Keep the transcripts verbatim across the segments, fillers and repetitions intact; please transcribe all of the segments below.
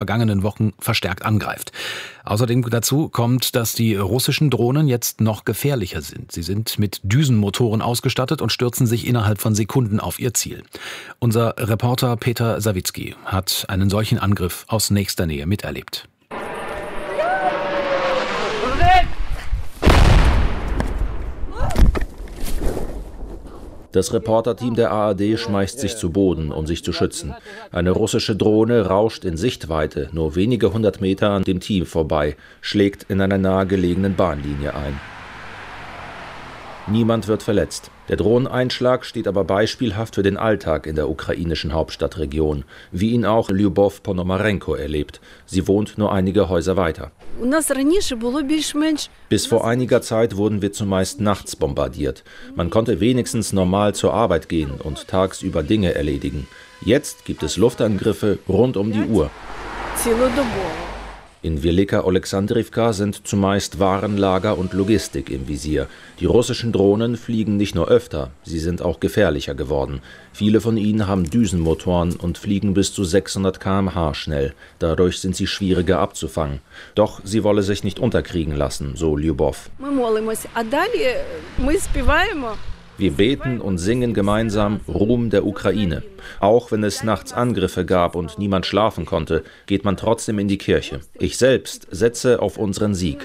vergangenen Wochen verstärkt angreift. Außerdem dazu kommt, dass die russischen Drohnen jetzt noch gefährlicher sind. Sie sind mit Düsenmotoren ausgestattet und stürzen sich innerhalb von Sekunden auf ihr Ziel. Unser Reporter Peter Sawicki hat einen solchen Angriff aus nächster Nähe miterlebt. Das Reporterteam der A R D schmeißt sich zu Boden, um sich zu schützen. Eine russische Drohne rauscht in Sichtweite nur wenige hundert Meter an dem Team vorbei, schlägt in einer nahegelegenen Bahnlinie ein. Niemand wird verletzt. Der Drohneneinschlag steht aber beispielhaft für den Alltag in der ukrainischen Hauptstadtregion, wie ihn auch Lyubov Ponomarenko erlebt. Sie wohnt nur einige Häuser weiter. Bis vor einiger Zeit wurden wir zumeist nachts bombardiert. Man konnte wenigstens normal zur Arbeit gehen und tagsüber Dinge erledigen. Jetzt gibt es Luftangriffe rund um die Uhr. In Velika Oleksandrivka sind zumeist Warenlager und Logistik im Visier. Die russischen Drohnen fliegen nicht nur öfter, sie sind auch gefährlicher geworden. Viele von ihnen haben Düsenmotoren und fliegen bis zu sechshundert Kilometer pro Stunde schnell. Dadurch sind sie schwieriger abzufangen. Doch sie wolle sich nicht unterkriegen lassen, so Lyubov. Wir beten und singen gemeinsam Ruhm der Ukraine. Auch wenn es nachts Angriffe gab und niemand schlafen konnte, geht man trotzdem in die Kirche. Ich selbst setze auf unseren Sieg.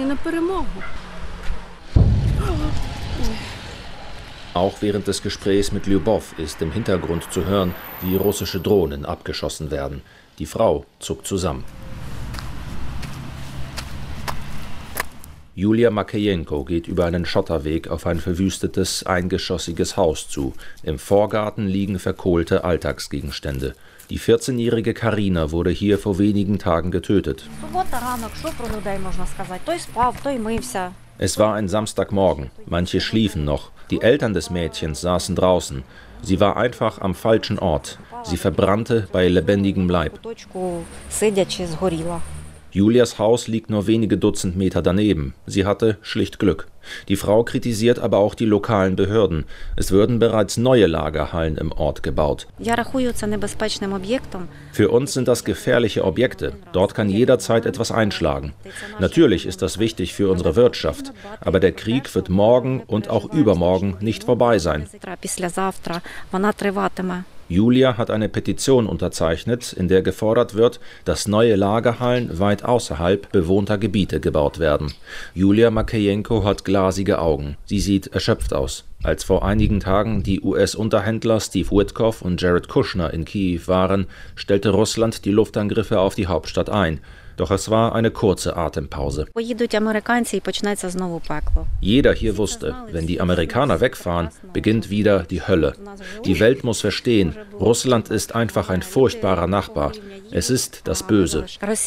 Auch während des Gesprächs mit Lyubov ist im Hintergrund zu hören, wie russische Drohnen abgeschossen werden. Die Frau zuckt zusammen. Julia Makejenko geht über einen Schotterweg auf ein verwüstetes, eingeschossiges Haus zu. Im Vorgarten liegen verkohlte Alltagsgegenstände. Die vierzehnjährige Karina wurde hier vor wenigen Tagen getötet. Es war ein Samstagmorgen. Manche schliefen noch. Die Eltern des Mädchens saßen draußen. Sie war einfach am falschen Ort. Sie verbrannte bei lebendigem Leib. Julias Haus liegt nur wenige Dutzend Meter daneben. Sie hatte schlicht Glück. Die Frau kritisiert aber auch die lokalen Behörden. Es würden bereits neue Lagerhallen im Ort gebaut. Für uns sind das gefährliche Objekte. Dort kann jederzeit etwas einschlagen. Natürlich ist das wichtig für unsere Wirtschaft. Aber der Krieg wird morgen und auch übermorgen nicht vorbei sein. Julia hat eine Petition unterzeichnet, in der gefordert wird, dass neue Lagerhallen weit außerhalb bewohnter Gebiete gebaut werden. Julia Makejenko hat glasige Augen. Sie sieht erschöpft aus. Als vor einigen Tagen die U S-Unterhändler Steve Witkoff und Jared Kushner in Kiew waren, stellte Russland die Luftangriffe auf die Hauptstadt ein. Doch es war eine kurze Atempause. Jeder hier wusste, wenn die Amerikaner wegfahren, beginnt wieder die Hölle. Die Welt muss verstehen, Russland ist einfach ein furchtbarer Nachbar. Es ist das Böse.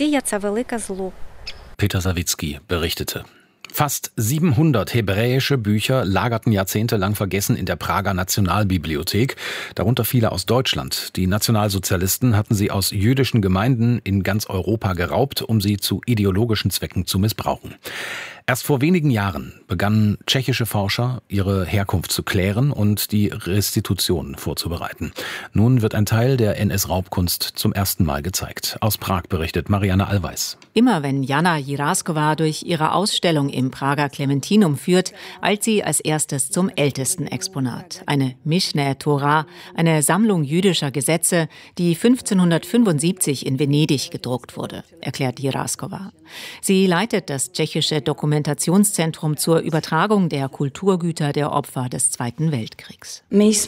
Peter Sawicki berichtete. Fast siebenhundert hebräische Bücher lagerten jahrzehntelang vergessen in der Prager Nationalbibliothek, darunter viele aus Deutschland. Die Nationalsozialisten hatten sie aus jüdischen Gemeinden in ganz Europa geraubt, um sie zu ideologischen Zwecken zu missbrauchen. Erst vor wenigen Jahren begannen tschechische Forscher, ihre Herkunft zu klären und die Restitution vorzubereiten. Nun wird ein Teil der N S-Raubkunst zum ersten Mal gezeigt. Aus Prag berichtet Marianne Allweis. Immer wenn Jana Jiráskova durch ihre Ausstellung im Prager Klementinum führt, eilt sie als erstes zum ältesten Exponat. Eine Mishneh Torah, eine Sammlung jüdischer Gesetze, die fünfzehnhundertfünfundsiebzig in Venedig gedruckt wurde, erklärt Jiráskova. Sie leitet das tschechische Dokumentationszentrum zur Übertragung der Kulturgüter der Opfer des Zweiten Weltkriegs.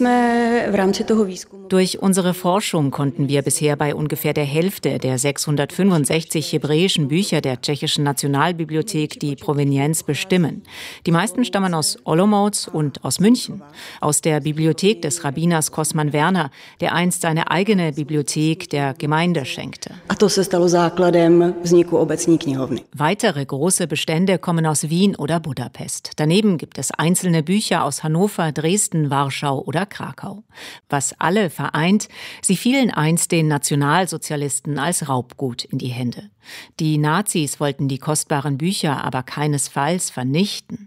Durch unsere Forschung konnten wir bisher bei ungefähr der Hälfte der sechshundertfünfundsechzig hebräischen Bücher der tschechischen Nationalbibliothek die Provenienz bestimmen. Die meisten stammen aus Olomouc und aus München, aus der Bibliothek des Rabbiners Kosman Werner, der einst seine eigene Bibliothek der Gemeinde schenkte. Weitere große Bestände kommen kommen aus Wien oder Budapest. Daneben gibt es einzelne Bücher aus Hannover, Dresden, Warschau oder Krakau. Was alle vereint, sie fielen einst den Nationalsozialisten als Raubgut in die Hände. Die Nazis wollten die kostbaren Bücher aber keinesfalls vernichten.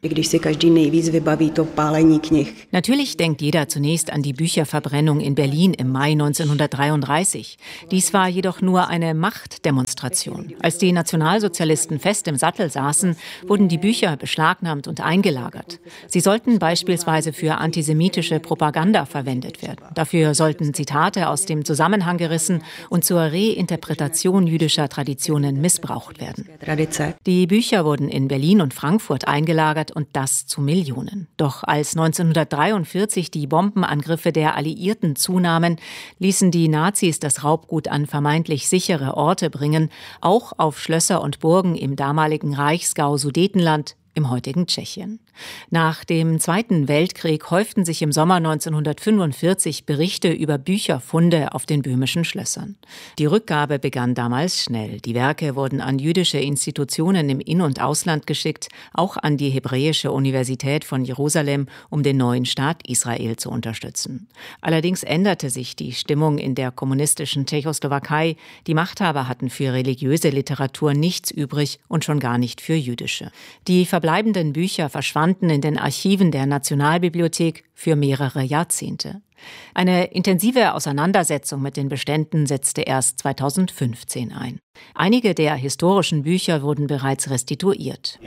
Natürlich denkt jeder zunächst an die Bücherverbrennung in Berlin im Mai neunzehnhundertdreiunddreißig. Dies war jedoch nur eine Machtdemonstration. Als die Nationalsozialisten fest im Sattel saßen, wurden die Bücher beschlagnahmt und eingelagert. Sie sollten beispielsweise für antisemitische Propaganda verwendet werden. Dafür sollten Zitate aus dem Zusammenhang gerissen und zur Reinterpretation jüdischer Traditionen missbraucht werden. Die Bücher wurden in Berlin und Frankfurt eingelagert und das zu Millionen. Doch als neunzehnhundertdreiundvierzig die Bombenangriffe der Alliierten zunahmen, ließen die Nazis das Raubgut an vermeintlich sichere Orte bringen, auch auf Schlösser und Burgen im damaligen Reichsgau Sudetenland, im heutigen Tschechien. Nach dem Zweiten Weltkrieg häuften sich im Sommer neunzehnhundertfünfundvierzig Berichte über Bücherfunde auf den böhmischen Schlössern. Die Rückgabe begann damals schnell. Die Werke wurden an jüdische Institutionen im In- und Ausland geschickt, auch an die Hebräische Universität von Jerusalem, um den neuen Staat Israel zu unterstützen. Allerdings änderte sich die Stimmung in der kommunistischen Tschechoslowakei. Die Machthaber hatten für religiöse Literatur nichts übrig und schon gar nicht für jüdische. Die verbleibenden Bücher verschwanden in den Archiven der Nationalbibliothek für mehrere Jahrzehnte. Eine intensive Auseinandersetzung mit den Beständen setzte erst zweitausendfünfzehn ein. Einige der historischen Bücher wurden bereits restituiert.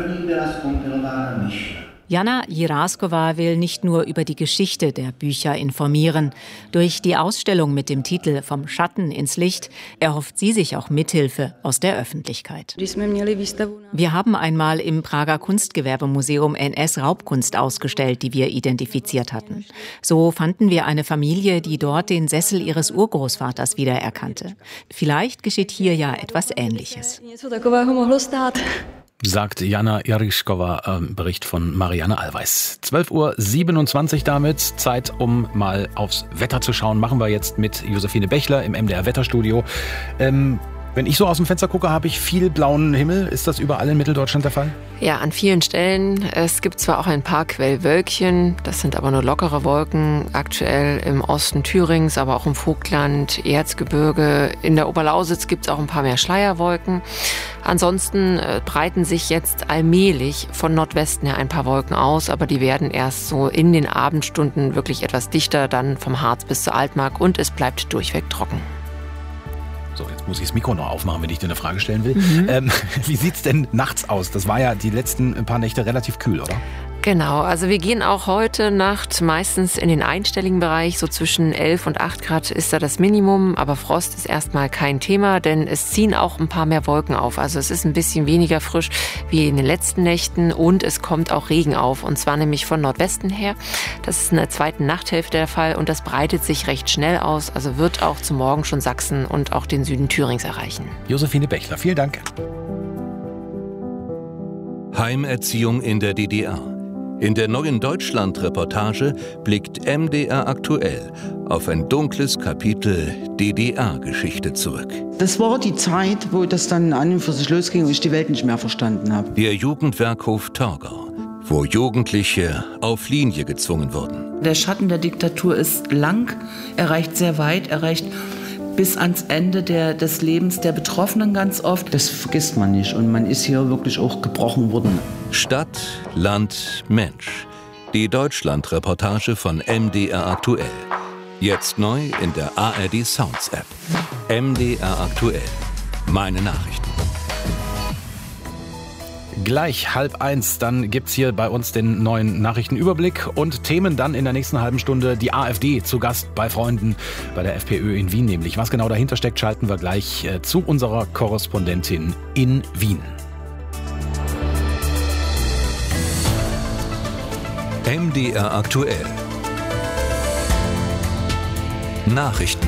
Jana Jiráskova will nicht nur über die Geschichte der Bücher informieren. Durch die Ausstellung mit dem Titel »Vom Schatten ins Licht« erhofft sie sich auch Mithilfe aus der Öffentlichkeit. Wir haben einmal im Prager Kunstgewerbemuseum N S-Raubkunst ausgestellt, die wir identifiziert hatten. So fanden wir eine Familie, die dort den Sessel ihres Urgroßvaters wiedererkannte. Vielleicht geschieht hier ja etwas Ähnliches. Sagt Jana Jiráskova, äh, Bericht von Marianne Allweis. zwölf Uhr siebenundzwanzig damit, Zeit, um mal aufs Wetter zu schauen. Machen wir jetzt mit Josephine Bechler im M D R-Wetterstudio. Ähm, wenn ich so aus dem Fenster gucke, habe ich viel blauen Himmel. Ist das überall in Mitteldeutschland der Fall? Ja, an vielen Stellen. Es gibt zwar auch ein paar Quellwölkchen, das sind aber nur lockere Wolken. Aktuell im Osten Thürings, aber auch im Vogtland, Erzgebirge. In der Oberlausitz gibt es auch ein paar mehr Schleierwolken. Ansonsten äh, breiten sich jetzt allmählich von Nordwesten her ein paar Wolken aus, aber die werden erst so in den Abendstunden wirklich etwas dichter, dann vom Harz bis zur Altmark und es bleibt durchweg trocken. So, jetzt muss ich das Mikro noch aufmachen, wenn ich dir eine Frage stellen will. Mhm. Ähm, wie sieht's denn nachts aus? Das war ja die letzten paar Nächte relativ kühl, oder? Genau, also wir gehen auch heute Nacht meistens in den einstelligen Bereich, so zwischen elf und acht Grad ist da das Minimum, aber Frost ist erstmal kein Thema, denn es ziehen auch ein paar mehr Wolken auf. Also es ist ein bisschen weniger frisch wie in den letzten Nächten und es kommt auch Regen auf und zwar nämlich von Nordwesten her. Das ist in der zweiten Nachthälfte der Fall und das breitet sich recht schnell aus, also wird auch zum Morgen schon Sachsen und auch den Süden Thürings erreichen. Josephine Bechler, vielen Dank. Heimerziehung in der D D R. In der neuen Deutschland-Reportage blickt M D R aktuell auf ein dunkles Kapitel D D R-Geschichte zurück. Das war die Zeit, wo das dann an und für sich losging und ich die Welt nicht mehr verstanden habe. Der Jugendwerkhof Torgau, wo Jugendliche auf Linie gezwungen wurden. Der Schatten der Diktatur ist lang, er reicht sehr weit, er reicht bis ans Ende der, des Lebens der Betroffenen ganz oft. Das vergisst man nicht und man ist hier wirklich auch gebrochen worden. Stadt, Land, Mensch. Die Deutschland-Reportage von M D R aktuell. Jetzt neu in der A R D Sounds App. M D R aktuell. Meine Nachrichten. Gleich halb eins, dann gibt's hier bei uns den neuen Nachrichtenüberblick und Themen dann in der nächsten halben Stunde. Die AfD zu Gast bei Freunden, bei der FPÖ in Wien nämlich. Was genau dahinter steckt, schalten wir gleich äh, zu unserer Korrespondentin in Wien. M D R aktuell. Nachrichten.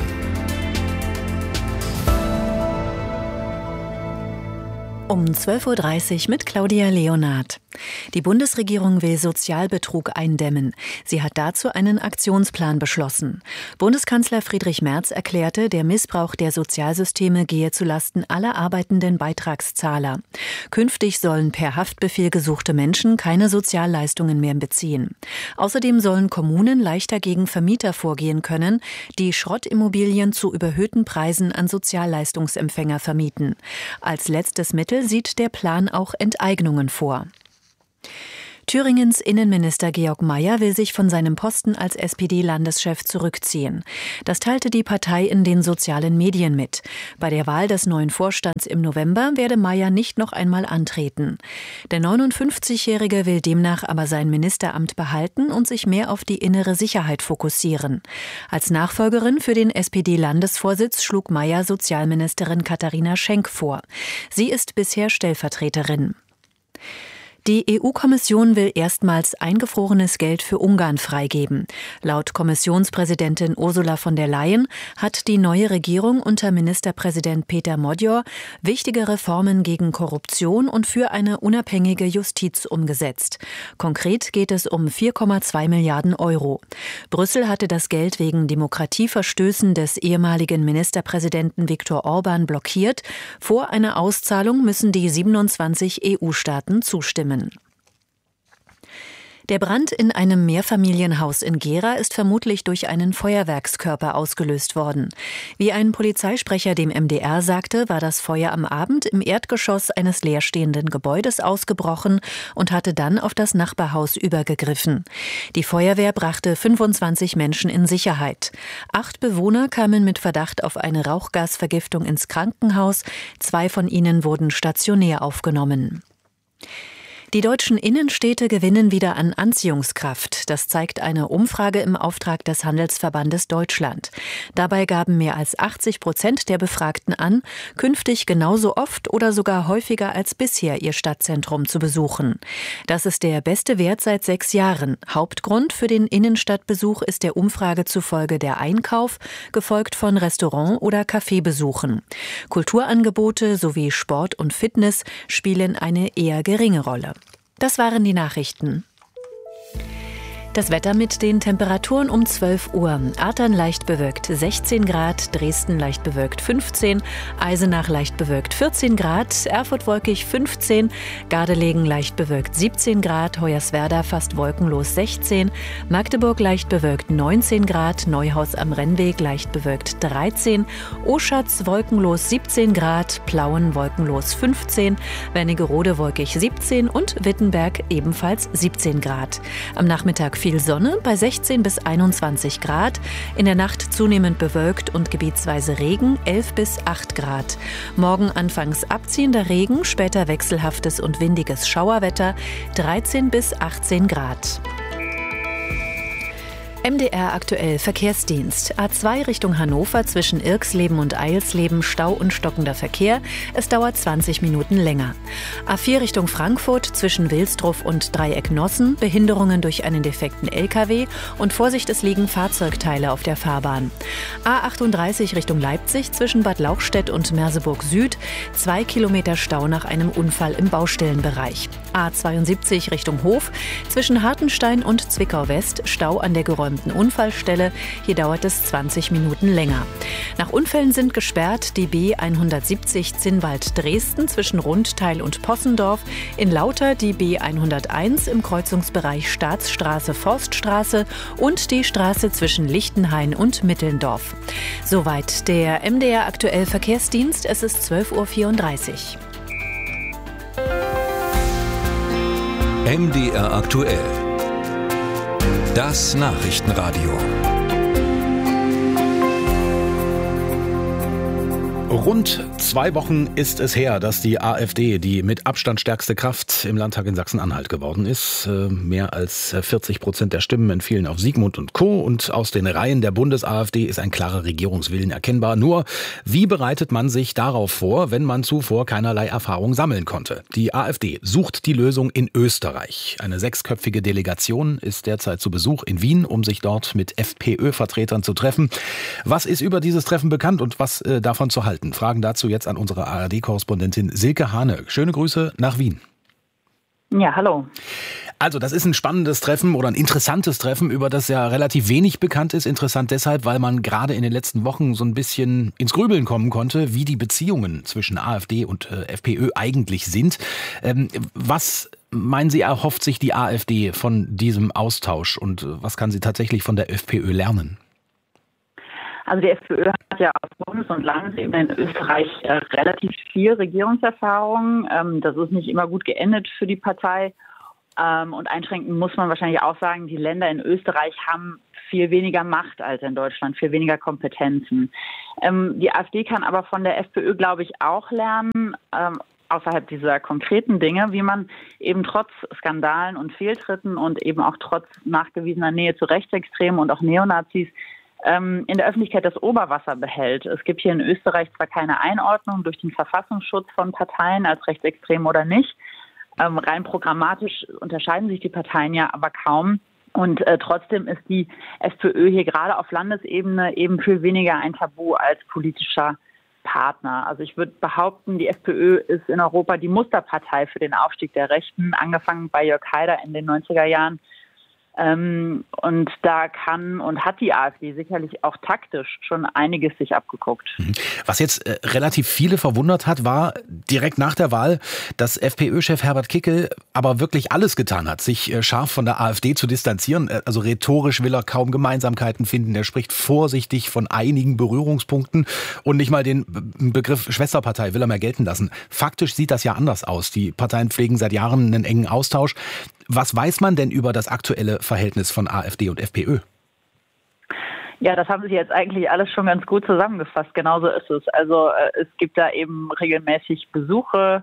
Um zwölf Uhr dreißig mit Claudia Leonard. Die Bundesregierung will Sozialbetrug eindämmen. Sie hat dazu einen Aktionsplan beschlossen. Bundeskanzler Friedrich Merz erklärte, der Missbrauch der Sozialsysteme gehe zulasten aller arbeitenden Beitragszahler. Künftig sollen per Haftbefehl gesuchte Menschen keine Sozialleistungen mehr beziehen. Außerdem sollen Kommunen leichter gegen Vermieter vorgehen können, die Schrottimmobilien zu überhöhten Preisen an Sozialleistungsempfänger vermieten. Als letztes Mittel sieht der Plan auch Enteignungen vor. Thüringens Innenminister Georg Mayer will sich von seinem Posten als S P D-Landeschef zurückziehen. Das teilte die Partei in den sozialen Medien mit. Bei der Wahl des neuen Vorstands im November werde Mayer nicht noch einmal antreten. Der neunundfünfzigjährige will demnach aber sein Ministeramt behalten und sich mehr auf die innere Sicherheit fokussieren. Als Nachfolgerin für den S P D-Landesvorsitz schlug Mayer Sozialministerin Katharina Schenk vor. Sie ist bisher Stellvertreterin. Die E U-Kommission will erstmals eingefrorenes Geld für Ungarn freigeben. Laut Kommissionspräsidentin Ursula von der Leyen hat die neue Regierung unter Ministerpräsident Peter Modjor wichtige Reformen gegen Korruption und für eine unabhängige Justiz umgesetzt. Konkret geht es um vier Komma zwei Milliarden Euro. Brüssel hatte das Geld wegen Demokratieverstößen des ehemaligen Ministerpräsidenten Viktor Orban blockiert. Vor einer Auszahlung müssen die siebenundzwanzig E U-Staaten zustimmen. Der Brand in einem Mehrfamilienhaus in Gera ist vermutlich durch einen Feuerwerkskörper ausgelöst worden. Wie ein Polizeisprecher dem M D R sagte, war das Feuer am Abend im Erdgeschoss eines leerstehenden Gebäudes ausgebrochen und hatte dann auf das Nachbarhaus übergegriffen. Die Feuerwehr brachte fünfundzwanzig Menschen in Sicherheit. Acht Bewohner kamen mit Verdacht auf eine Rauchgasvergiftung ins Krankenhaus. Zwei von ihnen wurden stationär aufgenommen. Die deutschen Innenstädte gewinnen wieder an Anziehungskraft. Das zeigt eine Umfrage im Auftrag des Handelsverbandes Deutschland. Dabei gaben mehr als achtzig Prozent der Befragten an, künftig genauso oft oder sogar häufiger als bisher ihr Stadtzentrum zu besuchen. Das ist der beste Wert seit sechs Jahren. Hauptgrund für den Innenstadtbesuch ist der Umfrage zufolge der Einkauf, gefolgt von Restaurant- oder Kaffeebesuchen. Kulturangebote sowie Sport und Fitness spielen eine eher geringe Rolle. Das waren die Nachrichten. Das Wetter mit den Temperaturen um zwölf Uhr. Adern leicht bewölkt sechzehn Grad, Dresden leicht bewölkt fünfzehn, Eisenach leicht bewölkt vierzehn Grad, Erfurt wolkig fünfzehn, Gardelegen leicht bewölkt siebzehn Grad, Hoyerswerda fast wolkenlos sechzehn, Magdeburg leicht bewölkt neunzehn Grad, Neuhaus am Rennweg leicht bewölkt dreizehn, Oschatz wolkenlos siebzehn Grad, Plauen wolkenlos fünfzehn, Wernigerode wolkig siebzehn und Wittenberg ebenfalls siebzehn Grad. Am Nachmittag viel Sonne bei sechzehn bis einundzwanzig Grad, in der Nacht zunehmend bewölkt und gebietsweise Regen elf bis acht Grad. Morgen anfangs abziehender Regen, später wechselhaftes und windiges Schauerwetter dreizehn bis achtzehn Grad. M D R aktuell Verkehrsdienst. A zwei Richtung Hannover zwischen Irksleben und Eilsleben Stau und stockender Verkehr. Es dauert zwanzig Minuten länger. A vier Richtung Frankfurt zwischen Wilsdruff und Dreieck Nossen. Behinderungen durch einen defekten L K W und Vorsicht, es liegen Fahrzeugteile auf der Fahrbahn. A achtunddreißig Richtung Leipzig zwischen Bad Lauchstädt und Merseburg Süd. Zwei Kilometer Stau nach einem Unfall im Baustellenbereich. A zweiundsiebzig Richtung Hof zwischen Hartenstein und Zwickau West. Stau an der geräumten Unfallstelle. Hier dauert es zwanzig Minuten länger. Nach Unfällen sind gesperrt die B hundertsiebzig Zinnwald-Dresden zwischen Rundteil und Possendorf, in Lauter die B hunderteins im Kreuzungsbereich Staatsstraße-Forststraße und die Straße zwischen Lichtenhain und Mittelndorf. Soweit der M D R aktuell Verkehrsdienst. Es ist zwölf Uhr vierunddreißig. M D R aktuell. Das Nachrichtenradio. Rund zwei Wochen ist es her, dass die AfD die mit Abstand stärkste Kraft im Landtag in Sachsen-Anhalt geworden ist. Mehr als vierzig Prozent der Stimmen entfielen auf Siegmund und Co. Und aus den Reihen der Bundes-AfD ist ein klarer Regierungswillen erkennbar. Nur, wie bereitet man sich darauf vor, wenn man zuvor keinerlei Erfahrung sammeln konnte? Die AfD sucht die Lösung in Österreich. Eine sechsköpfige Delegation ist derzeit zu Besuch in Wien, um sich dort mit FPÖ-Vertretern zu treffen. Was ist über dieses Treffen bekannt und was äh, davon zu halten? Fragen dazu jetzt an unsere A R D-Korrespondentin Silke Hane. Schöne Grüße nach Wien. Ja, hallo. Also das ist ein spannendes Treffen oder ein interessantes Treffen, über das ja relativ wenig bekannt ist. Interessant deshalb, weil man gerade in den letzten Wochen so ein bisschen ins Grübeln kommen konnte, wie die Beziehungen zwischen AfD und äh, FPÖ eigentlich sind. Ähm, was meinen Sie, erhofft sich die AfD von diesem Austausch und äh, was kann sie tatsächlich von der FPÖ lernen? Also die FPÖ hat ja auf Bundes- und Landesebene in Österreich äh, relativ viel Regierungserfahrung. Ähm, das ist nicht immer gut geendet für die Partei. Ähm, und einschränkend muss man wahrscheinlich auch sagen, die Länder in Österreich haben viel weniger Macht als in Deutschland, viel weniger Kompetenzen. Ähm, die AfD kann aber von der FPÖ, glaube ich, auch lernen, ähm, außerhalb dieser konkreten Dinge, wie man eben trotz Skandalen und Fehltritten und eben auch trotz nachgewiesener Nähe zu Rechtsextremen und auch Neonazis ähm, in der Öffentlichkeit das Oberwasser behält. Es gibt hier in Österreich zwar keine Einordnung durch den Verfassungsschutz von Parteien als rechtsextrem oder nicht. Ähm, rein programmatisch unterscheiden sich die Parteien ja aber kaum. Und äh, trotzdem ist die FPÖ hier gerade auf Landesebene eben viel weniger ein Tabu als politischer Partner. Also ich würde behaupten, die FPÖ ist in Europa die Musterpartei für den Aufstieg der Rechten, angefangen bei Jörg Haider in den neunziger Jahren. Ähm, und da kann und hat die AfD sicherlich auch taktisch schon einiges sich abgeguckt. Was jetzt äh, relativ viele verwundert hat, war direkt nach der Wahl, dass FPÖ-Chef Herbert Kickl aber wirklich alles getan hat, sich äh, scharf von der AfD zu distanzieren. Äh, also rhetorisch will er kaum Gemeinsamkeiten finden. Er spricht vorsichtig von einigen Berührungspunkten und nicht mal den B- Begriff Schwesterpartei will er mehr gelten lassen. Faktisch sieht das ja anders aus. Die Parteien pflegen seit Jahren einen engen Austausch. Was weiß man denn über das aktuelle Verhältnis von AfD und FPÖ? Ja, das haben Sie jetzt eigentlich alles schon ganz gut zusammengefasst. Genauso ist es. Also äh, es gibt da eben regelmäßig Besuche.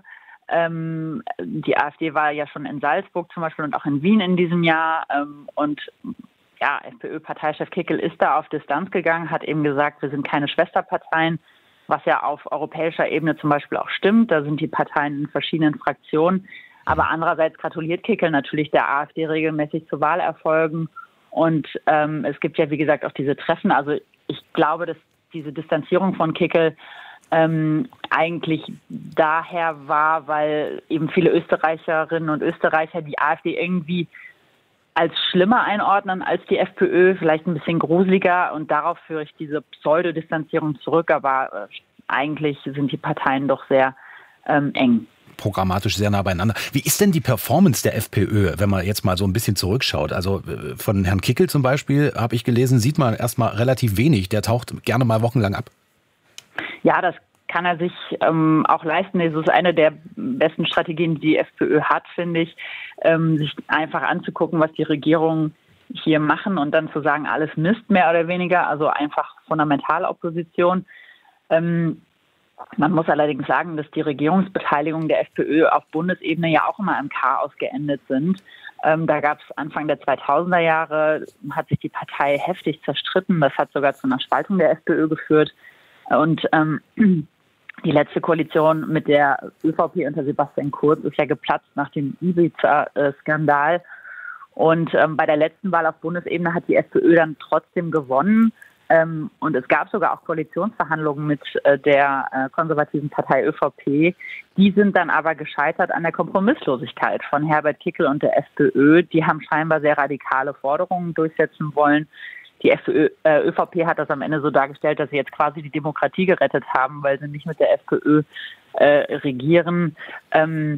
Ähm, die AfD war ja schon in Salzburg zum Beispiel und auch in Wien in diesem Jahr. Ähm, und ja, FPÖ-Parteichef Kickl ist da auf Distanz gegangen, hat eben gesagt, wir sind keine Schwesterparteien, was ja auf europäischer Ebene zum Beispiel auch stimmt. Da sind die Parteien in verschiedenen Fraktionen. Aber andererseits gratuliert Kickl natürlich der AfD regelmäßig zu Wahlerfolgen. Und ähm, es gibt ja, wie gesagt, auch diese Treffen. Also ich glaube, dass diese Distanzierung von Kickl ähm, eigentlich daher war, weil eben viele Österreicherinnen und Österreicher die AfD irgendwie als schlimmer einordnen als die FPÖ, vielleicht ein bisschen gruseliger. Und darauf führe ich diese Pseudo-Distanzierung zurück. Aber äh, eigentlich sind die Parteien doch sehr ähm, eng. Programmatisch sehr nah beieinander. Wie ist denn die Performance der FPÖ, wenn man jetzt mal so ein bisschen zurückschaut? Also von Herrn Kickl zum Beispiel, habe ich gelesen, sieht man erstmal relativ wenig. Der taucht gerne mal wochenlang ab. Ja, das kann er sich ähm, auch leisten. Das ist eine der besten Strategien, die die FPÖ hat, finde ich, ähm, sich einfach anzugucken, was die Regierungen hier machen und dann zu sagen, alles Mist mehr oder weniger, also einfach fundamentale Opposition. Ähm, Man muss allerdings sagen, dass die Regierungsbeteiligungen der FPÖ auf Bundesebene ja auch immer im Chaos geendet sind. Ähm, da gab es Anfang der zweitausender Jahre, hat sich die Partei heftig zerstritten. Das hat sogar zu einer Spaltung der FPÖ geführt. Und ähm, die letzte Koalition mit der ÖVP unter Sebastian Kurz ist ja geplatzt nach dem Ibiza-Skandal. Und ähm, bei der letzten Wahl auf Bundesebene hat die FPÖ dann trotzdem gewonnen. Ähm, und es gab sogar auch Koalitionsverhandlungen mit äh, der äh, konservativen Partei ÖVP. Die sind dann aber gescheitert an der Kompromisslosigkeit von Herbert Kickl und der FPÖ. Die haben scheinbar sehr radikale Forderungen durchsetzen wollen. Die FPÖ, äh, ÖVP hat das am Ende so dargestellt, dass sie jetzt quasi die Demokratie gerettet haben, weil sie nicht mit der FPÖ äh, regieren. Ähm,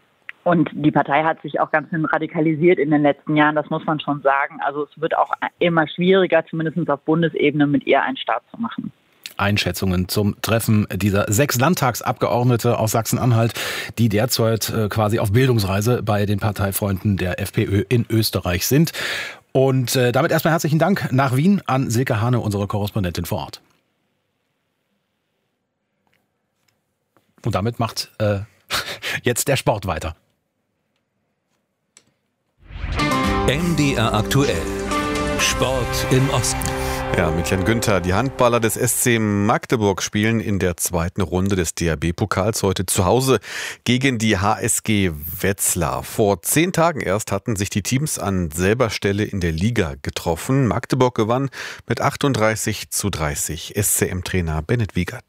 Und die Partei hat sich auch ganz schön radikalisiert in den letzten Jahren, das muss man schon sagen. Also es wird auch immer schwieriger, zumindest auf Bundesebene, mit ihr einen Start zu machen. Einschätzungen zum Treffen dieser sechs Landtagsabgeordnete aus Sachsen-Anhalt, die derzeit quasi auf Bildungsreise bei den Parteifreunden der FPÖ in Österreich sind. Und damit erstmal herzlichen Dank nach Wien an Silke Hane, unsere Korrespondentin vor Ort. Und damit macht äh, jetzt der Sport weiter. M D R aktuell. Sport im Osten. Ja, mit Jan Günther. Die Handballer des S C Magdeburg spielen in der zweiten Runde des D H B-Pokals heute zu Hause gegen die H S G Wetzlar. Vor zehn Tagen erst hatten sich die Teams an selber Stelle in der Liga getroffen. Magdeburg gewann mit achtunddreißig zu dreißig. S C M-Trainer Bennett Wiegert.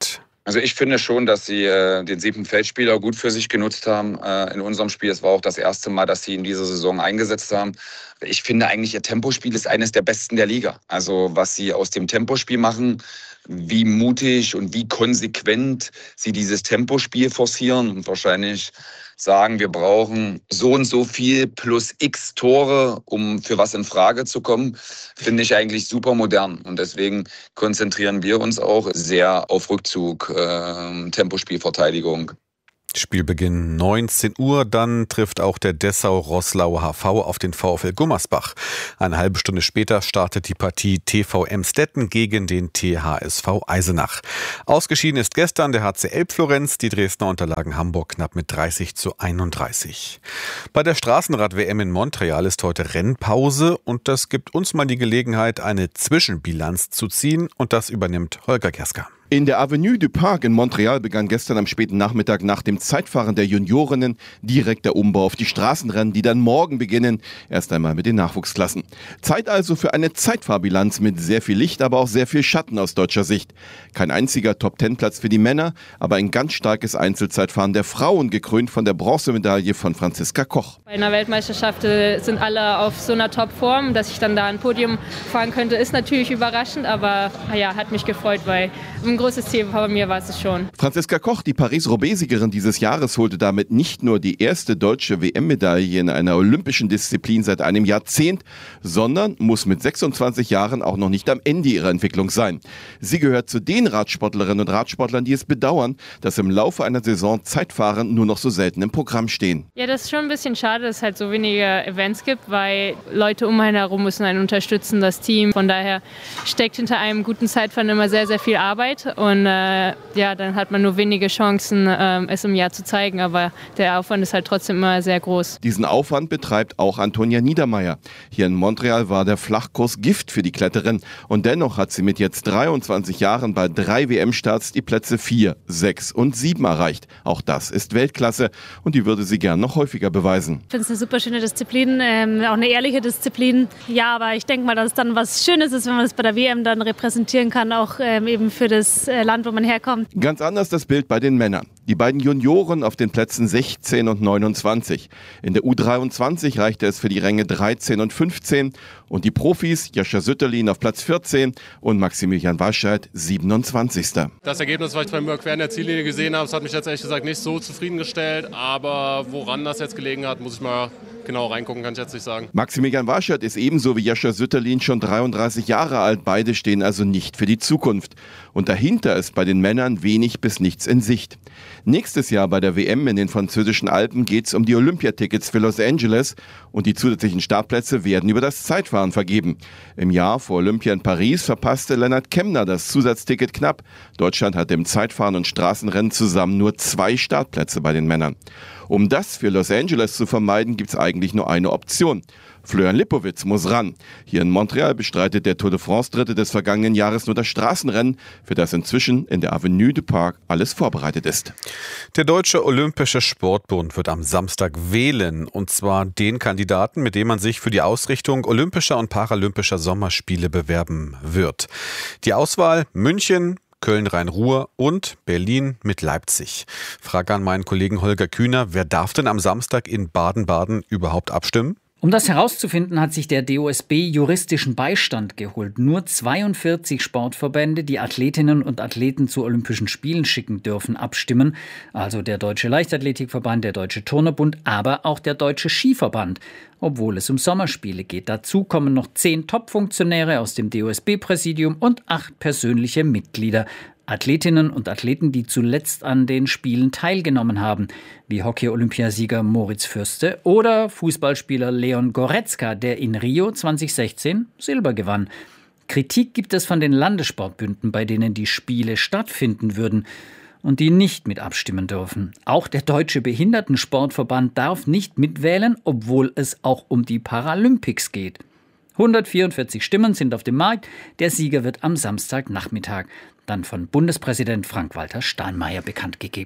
Also ich finde schon, dass sie äh, den siebten Feldspieler gut für sich genutzt haben äh, in unserem Spiel. Es war auch das erste Mal, dass sie in dieser Saison eingesetzt haben. Ich finde eigentlich, ihr Tempospiel ist eines der besten der Liga. Also was sie aus dem Tempospiel machen, wie mutig und wie konsequent sie dieses Tempospiel forcieren und wahrscheinlich sagen, wir brauchen so und so viel plus x Tore, um für was in Frage zu kommen, finde ich eigentlich super modern. Und deswegen konzentrieren wir uns auch sehr auf Rückzug, äh, Tempospielverteidigung. Spielbeginn neunzehn Uhr, dann trifft auch der Dessau-Roßlau H V auf den VfL Gummersbach. Eine halbe Stunde später startet die Partie T V Emstetten gegen den T H S V Eisenach. Ausgeschieden ist gestern der H C Elbflorenz, die Dresdner unterlagen Hamburg knapp mit dreißig zu einunddreißig. Bei der Straßenrad-W M in Montreal ist heute Rennpause und das gibt uns mal die Gelegenheit, eine Zwischenbilanz zu ziehen und das übernimmt Holger Gerska. In der Avenue du Parc in Montreal begann gestern am späten Nachmittag nach dem Zeitfahren der Juniorinnen direkt der Umbau auf die Straßenrennen, die dann morgen beginnen, erst einmal mit den Nachwuchsklassen. Zeit also für eine Zeitfahrbilanz mit sehr viel Licht, aber auch sehr viel Schatten aus deutscher Sicht. Kein einziger Top-Ten-Platz für die Männer, aber ein ganz starkes Einzelzeitfahren der Frauen, gekrönt von der Bronzemedaille von Franziska Koch. Bei einer Weltmeisterschaft sind alle auf so einer Top-Form, dass ich dann da ein Podium fahren könnte, ist natürlich überraschend, aber ja, hat mich gefreut, weil ein großes Ziel bei mir war es schon. Franziska Koch, die Paris-Roubaix-Siegerin dieses Jahres, holte damit nicht nur die erste deutsche W M-Medaille in einer olympischen Disziplin seit einem Jahrzehnt, sondern muss mit sechsundzwanzig Jahren auch noch nicht am Ende ihrer Entwicklung sein. Sie gehört zu den Radsportlerinnen und Radsportlern, die es bedauern, dass im Laufe einer Saison Zeitfahren nur noch so selten im Programm stehen. Ja, das ist schon ein bisschen schade, dass es halt so wenige Events gibt, weil Leute um einen herum müssen einen unterstützen, das Team. Von daher steckt hinter einem guten Zeitfahren immer sehr, sehr viel Arbeit. Und äh, ja, dann hat man nur wenige Chancen, äh, es im Jahr zu zeigen. Aber der Aufwand ist halt trotzdem immer sehr groß. Diesen Aufwand betreibt auch Antonia Niedermeyer. Hier in Montreal war der Flachkurs Gift für die Kletterin. Und dennoch hat sie mit jetzt dreiundzwanzig Jahren bei drei W M-Starts die Plätze vier, sechs und sieben erreicht. Auch das ist Weltklasse und die würde sie gern noch häufiger beweisen. Ich finde es eine super schöne Disziplin, ähm, auch eine ehrliche Disziplin. Ja, aber ich denke mal, dass es dann was Schönes ist, wenn man es bei der W M dann repräsentieren kann, auch ähm, eben für das Land, wo man herkommt. Ganz anders das Bild bei den Männern. Die beiden Junioren auf den Plätzen sechzehn und neunundzwanzig. In der U dreiundzwanzig reichte es für die Ränge dreizehn und fünfzehn. Und die Profis, Jascha Sütterlin auf Platz vierzehn und Maximilian Wascheit siebenundzwanzigster Das Ergebnis, was ich beim Überqueren der Ziellinie gesehen habe, das hat mich jetzt ehrlich gesagt nicht so zufriedengestellt. Aber woran das jetzt gelegen hat, muss ich mal genau reingucken, kann ich jetzt nicht sagen. Maximilian Waschert ist ebenso wie Jascha Sütterlin schon dreiunddreißig Jahre alt. Beide stehen also nicht für die Zukunft. Und dahinter ist bei den Männern wenig bis nichts in Sicht. Nächstes Jahr bei der W M in den französischen Alpen geht es um die Olympiatickets für Los Angeles und die zusätzlichen Startplätze werden über das Zeitfahren vergeben. Im Jahr vor Olympia in Paris verpasste Lennart Kemner das Zusatzticket knapp. Deutschland hatte im Zeitfahren und Straßenrennen zusammen nur zwei Startplätze bei den Männern. Um das für Los Angeles zu vermeiden, gibt es eigentlich nur eine Option. Florian Lipowitz muss ran. Hier in Montreal bestreitet der Tour de France-Dritte des vergangenen Jahres nur das Straßenrennen, für das inzwischen in der Avenue du Parc alles vorbereitet ist. Der Deutsche Olympische Sportbund wird am Samstag wählen, und zwar den Kandidaten, mit dem man sich für die Ausrichtung olympischer und paralympischer Sommerspiele bewerben wird. Die Auswahl: München, Köln-Rhein-Ruhr und Berlin mit Leipzig. Frage an meinen Kollegen Holger Kühner: Wer darf denn am Samstag in Baden-Baden überhaupt abstimmen? Um das herauszufinden, hat sich der D O S B juristischen Beistand geholt. Nur zweiundvierzig Sportverbände, die Athletinnen und Athleten zu Olympischen Spielen schicken dürfen, abstimmen. Also der Deutsche Leichtathletikverband, der Deutsche Turnerbund, aber auch der Deutsche Skiverband, obwohl es um Sommerspiele geht. Dazu kommen noch zehn Top-Funktionäre aus dem D O S B-Präsidium und acht persönliche Mitglieder. Athletinnen und Athleten, die zuletzt an den Spielen teilgenommen haben, wie Hockey-Olympiasieger Moritz Fürste oder Fußballspieler Leon Goretzka, der in Rio zweitausendsechzehn Silber gewann. Kritik gibt es von den Landessportbünden, bei denen die Spiele stattfinden würden und die nicht mit abstimmen dürfen. Auch der Deutsche Behindertensportverband darf nicht mitwählen, obwohl es auch um die Paralympics geht. hundertvierundvierzig Stimmen sind auf dem Markt. Der Sieger wird am Samstagnachmittag dann von Bundespräsident Frank-Walter Steinmeier bekannt gegeben.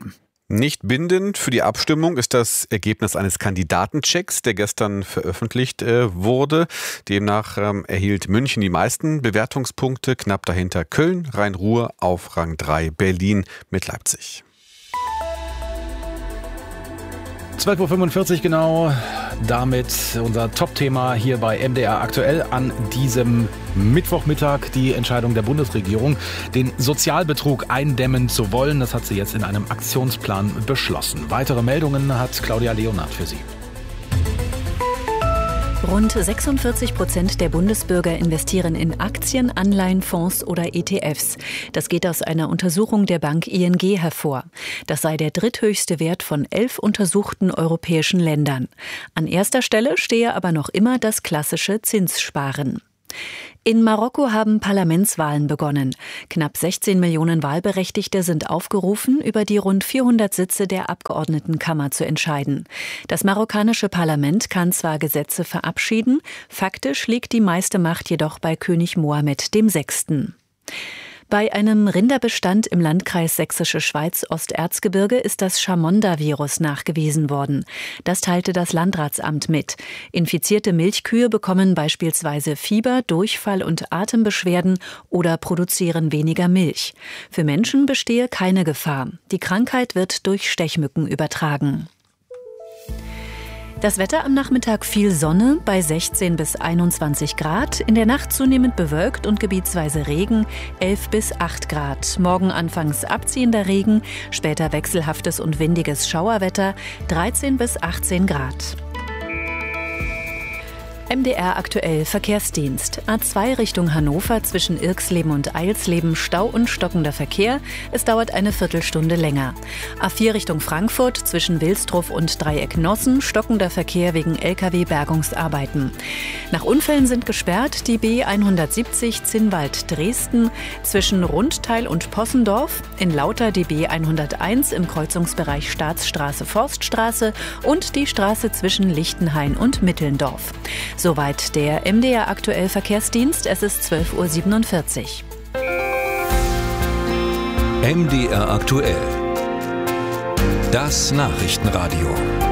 Nicht bindend für die Abstimmung ist das Ergebnis eines Kandidatenchecks, der gestern veröffentlicht äh, wurde. Demnach ähm, erhielt München die meisten Bewertungspunkte, knapp dahinter Köln, Rhein-Ruhr auf Rang drei, Berlin mit Leipzig. zwölf Uhr fünfundvierzig genau, damit unser Top-Thema hier bei M D R aktuell an diesem Mittwochmittag. Die Entscheidung der Bundesregierung, den Sozialbetrug eindämmen zu wollen. Das hat sie jetzt in einem Aktionsplan beschlossen. Weitere Meldungen hat Claudia Leonard für Sie. Rund sechsundvierzig Prozent der Bundesbürger investieren in Aktien, Anleihen, Fonds oder E T Fs. Das geht aus einer Untersuchung der Bank I N G hervor. Das sei der dritthöchste Wert von elf untersuchten europäischen Ländern. An erster Stelle stehe aber noch immer das klassische Zinssparen. In Marokko haben Parlamentswahlen begonnen. Knapp sechzehn Millionen Wahlberechtigte sind aufgerufen, über die rund vierhundert Sitze der Abgeordnetenkammer zu entscheiden. Das marokkanische Parlament kann zwar Gesetze verabschieden, faktisch liegt die meiste Macht jedoch bei König Mohammed der Sechste. Bei einem Rinderbestand im Landkreis Sächsische Schweiz-Osterzgebirge ist das Chamonda-Virus nachgewiesen worden. Das teilte das Landratsamt mit. Infizierte Milchkühe bekommen beispielsweise Fieber, Durchfall und Atembeschwerden oder produzieren weniger Milch. Für Menschen bestehe keine Gefahr. Die Krankheit wird durch Stechmücken übertragen. Das Wetter am Nachmittag viel Sonne bei sechzehn bis einundzwanzig Grad, in der Nacht zunehmend bewölkt und gebietsweise Regen, elf bis acht Grad. Morgen anfangs abziehender Regen, später wechselhaftes und windiges Schauerwetter, dreizehn bis achtzehn Grad. M D R aktuell Verkehrsdienst. A zwei Richtung Hannover zwischen Irxleben und Eilsleben Stau und stockender Verkehr. Es dauert eine Viertelstunde länger. A vier Richtung Frankfurt zwischen Wilsdruff und Dreieck Nossen stockender Verkehr wegen L K W-Bergungsarbeiten. Nach Unfällen sind gesperrt die B hundertsiebzig Zinnwald-Dresden zwischen Rundteil und Possendorf, in Lauter die B hunderteins im Kreuzungsbereich Staatsstraße-Forststraße und die Straße zwischen Lichtenhain und Mittelndorf. Soweit der M D R aktuell Verkehrsdienst. Es ist zwölf Uhr siebenundvierzig. M D R aktuell. Das Nachrichtenradio.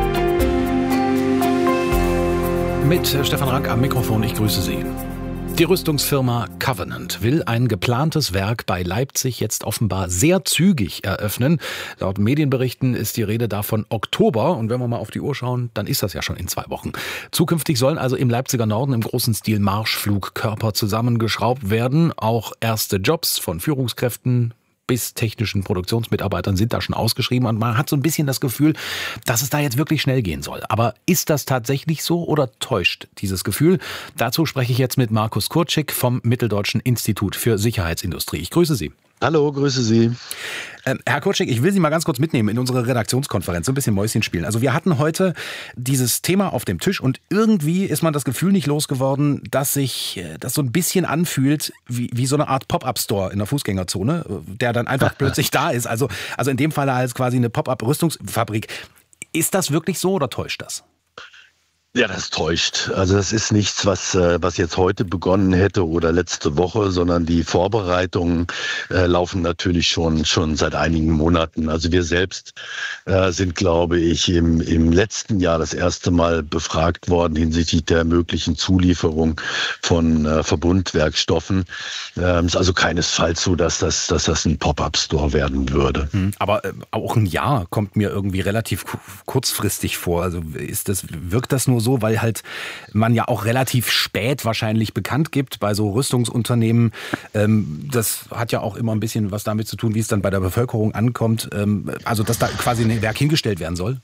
Mit Stefan Rank am Mikrofon, ich grüße Sie. Die Rüstungsfirma Covenant will ein geplantes Werk bei Leipzig jetzt offenbar sehr zügig eröffnen. Laut Medienberichten ist die Rede davon Oktober. Und wenn wir mal auf die Uhr schauen, dann ist das ja schon in zwei Wochen. Zukünftig sollen also im Leipziger Norden im großen Stil Marschflugkörper zusammengeschraubt werden. Auch erste Jobs von Führungskräften bis technischen Produktionsmitarbeitern sind da schon ausgeschrieben. Und man hat so ein bisschen das Gefühl, dass es da jetzt wirklich schnell gehen soll. Aber ist das tatsächlich so oder täuscht dieses Gefühl? Dazu spreche ich jetzt mit Markus Kurczyk vom Mitteldeutschen Institut für Sicherheitsindustrie. Ich grüße Sie. Hallo, grüße Sie. Ähm, Herr Kurczyk, ich will Sie mal ganz kurz mitnehmen in unsere Redaktionskonferenz, so ein bisschen Mäuschen spielen. Also wir hatten heute dieses Thema auf dem Tisch und irgendwie ist man das Gefühl nicht losgeworden, dass sich das so ein bisschen anfühlt wie, wie so eine Art Pop-up-Store in der Fußgängerzone, der dann einfach plötzlich da ist. Also, also in dem Fall als quasi eine Pop-up-Rüstungsfabrik. Ist das wirklich so oder täuscht das? Ja, das täuscht. Also das ist nichts, was was jetzt heute begonnen hätte oder letzte Woche, sondern die Vorbereitungen äh, laufen natürlich schon schon seit einigen Monaten. Also wir selbst äh, sind, glaube ich, im im letzten Jahr das erste Mal befragt worden hinsichtlich der möglichen Zulieferung von äh, Verbundwerkstoffen. Ähm, ist also keinesfalls so, dass das dass das ein Pop-up-Store werden würde. Aber äh, auch ein Jahr kommt mir irgendwie relativ kurzfristig vor. Also ist das wirkt das nur so, weil halt man ja auch relativ spät wahrscheinlich bekannt gibt bei so Rüstungsunternehmen. Ähm, das hat ja auch immer ein bisschen was damit zu tun, wie es dann bei der Bevölkerung ankommt. Ähm, also dass da quasi ein Werk hingestellt werden soll.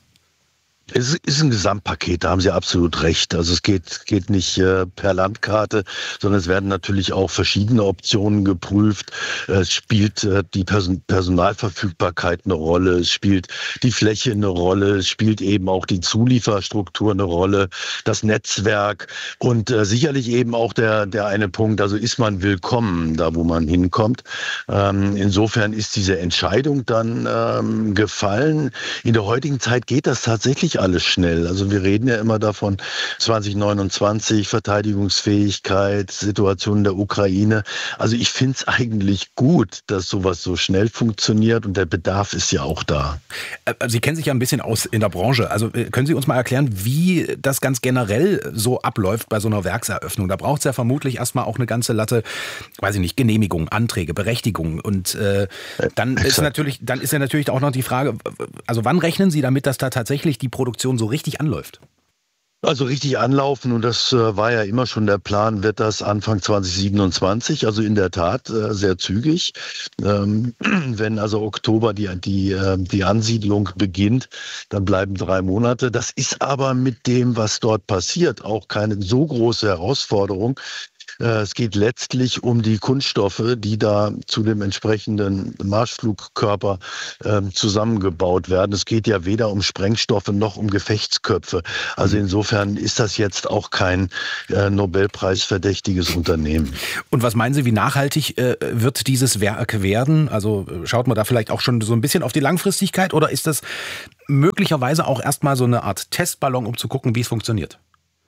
Es ist ein Gesamtpaket, da haben Sie absolut recht. Also es geht geht nicht äh, per Landkarte, sondern es werden natürlich auch verschiedene Optionen geprüft. Es spielt äh, die Person- Personalverfügbarkeit eine Rolle, es spielt die Fläche eine Rolle, es spielt eben auch die Zulieferstruktur eine Rolle, das Netzwerk und äh, sicherlich eben auch der der eine Punkt, also ist man willkommen da, wo man hinkommt. Ähm, insofern ist diese Entscheidung dann ähm, gefallen. In der heutigen Zeit geht das tatsächlich nicht alles schnell. Also wir reden ja immer davon, zwanzig neunundzwanzig, Verteidigungsfähigkeit, Situation der Ukraine. Also ich finde es eigentlich gut, dass sowas so schnell funktioniert und der Bedarf ist ja auch da. Sie kennen sich ja ein bisschen aus in der Branche. Also können Sie uns mal erklären, wie das ganz generell so abläuft bei so einer Werkseröffnung? Da braucht es ja vermutlich erstmal auch eine ganze Latte, weiß ich nicht, Genehmigungen, Anträge, Berechtigungen. Und äh, dann äh, ist natürlich, dann ist ja natürlich auch noch die Frage, also wann rechnen Sie damit, dass da tatsächlich die Produktion so richtig anläuft? Also richtig anlaufen, und das äh, war ja immer schon der Plan, wird das Anfang zwanzig siebenundzwanzig, also in der Tat äh, sehr zügig. Ähm, wenn also Oktober die, die, äh, die Ansiedlung beginnt, dann bleiben drei Monate. Das ist aber mit dem, was dort passiert, auch keine so große Herausforderung. Es geht letztlich um die Kunststoffe, die da zu dem entsprechenden Marschflugkörper äh, zusammengebaut werden. Es geht ja weder um Sprengstoffe noch um Gefechtsköpfe. Also insofern ist das jetzt auch kein äh, Nobelpreisverdächtiges Unternehmen. Und was meinen Sie, wie nachhaltig äh, wird dieses Werk werden? Also schaut man da vielleicht auch schon so ein bisschen auf die Langfristigkeit, oder ist das möglicherweise auch erstmal so eine Art Testballon, um zu gucken, wie es funktioniert?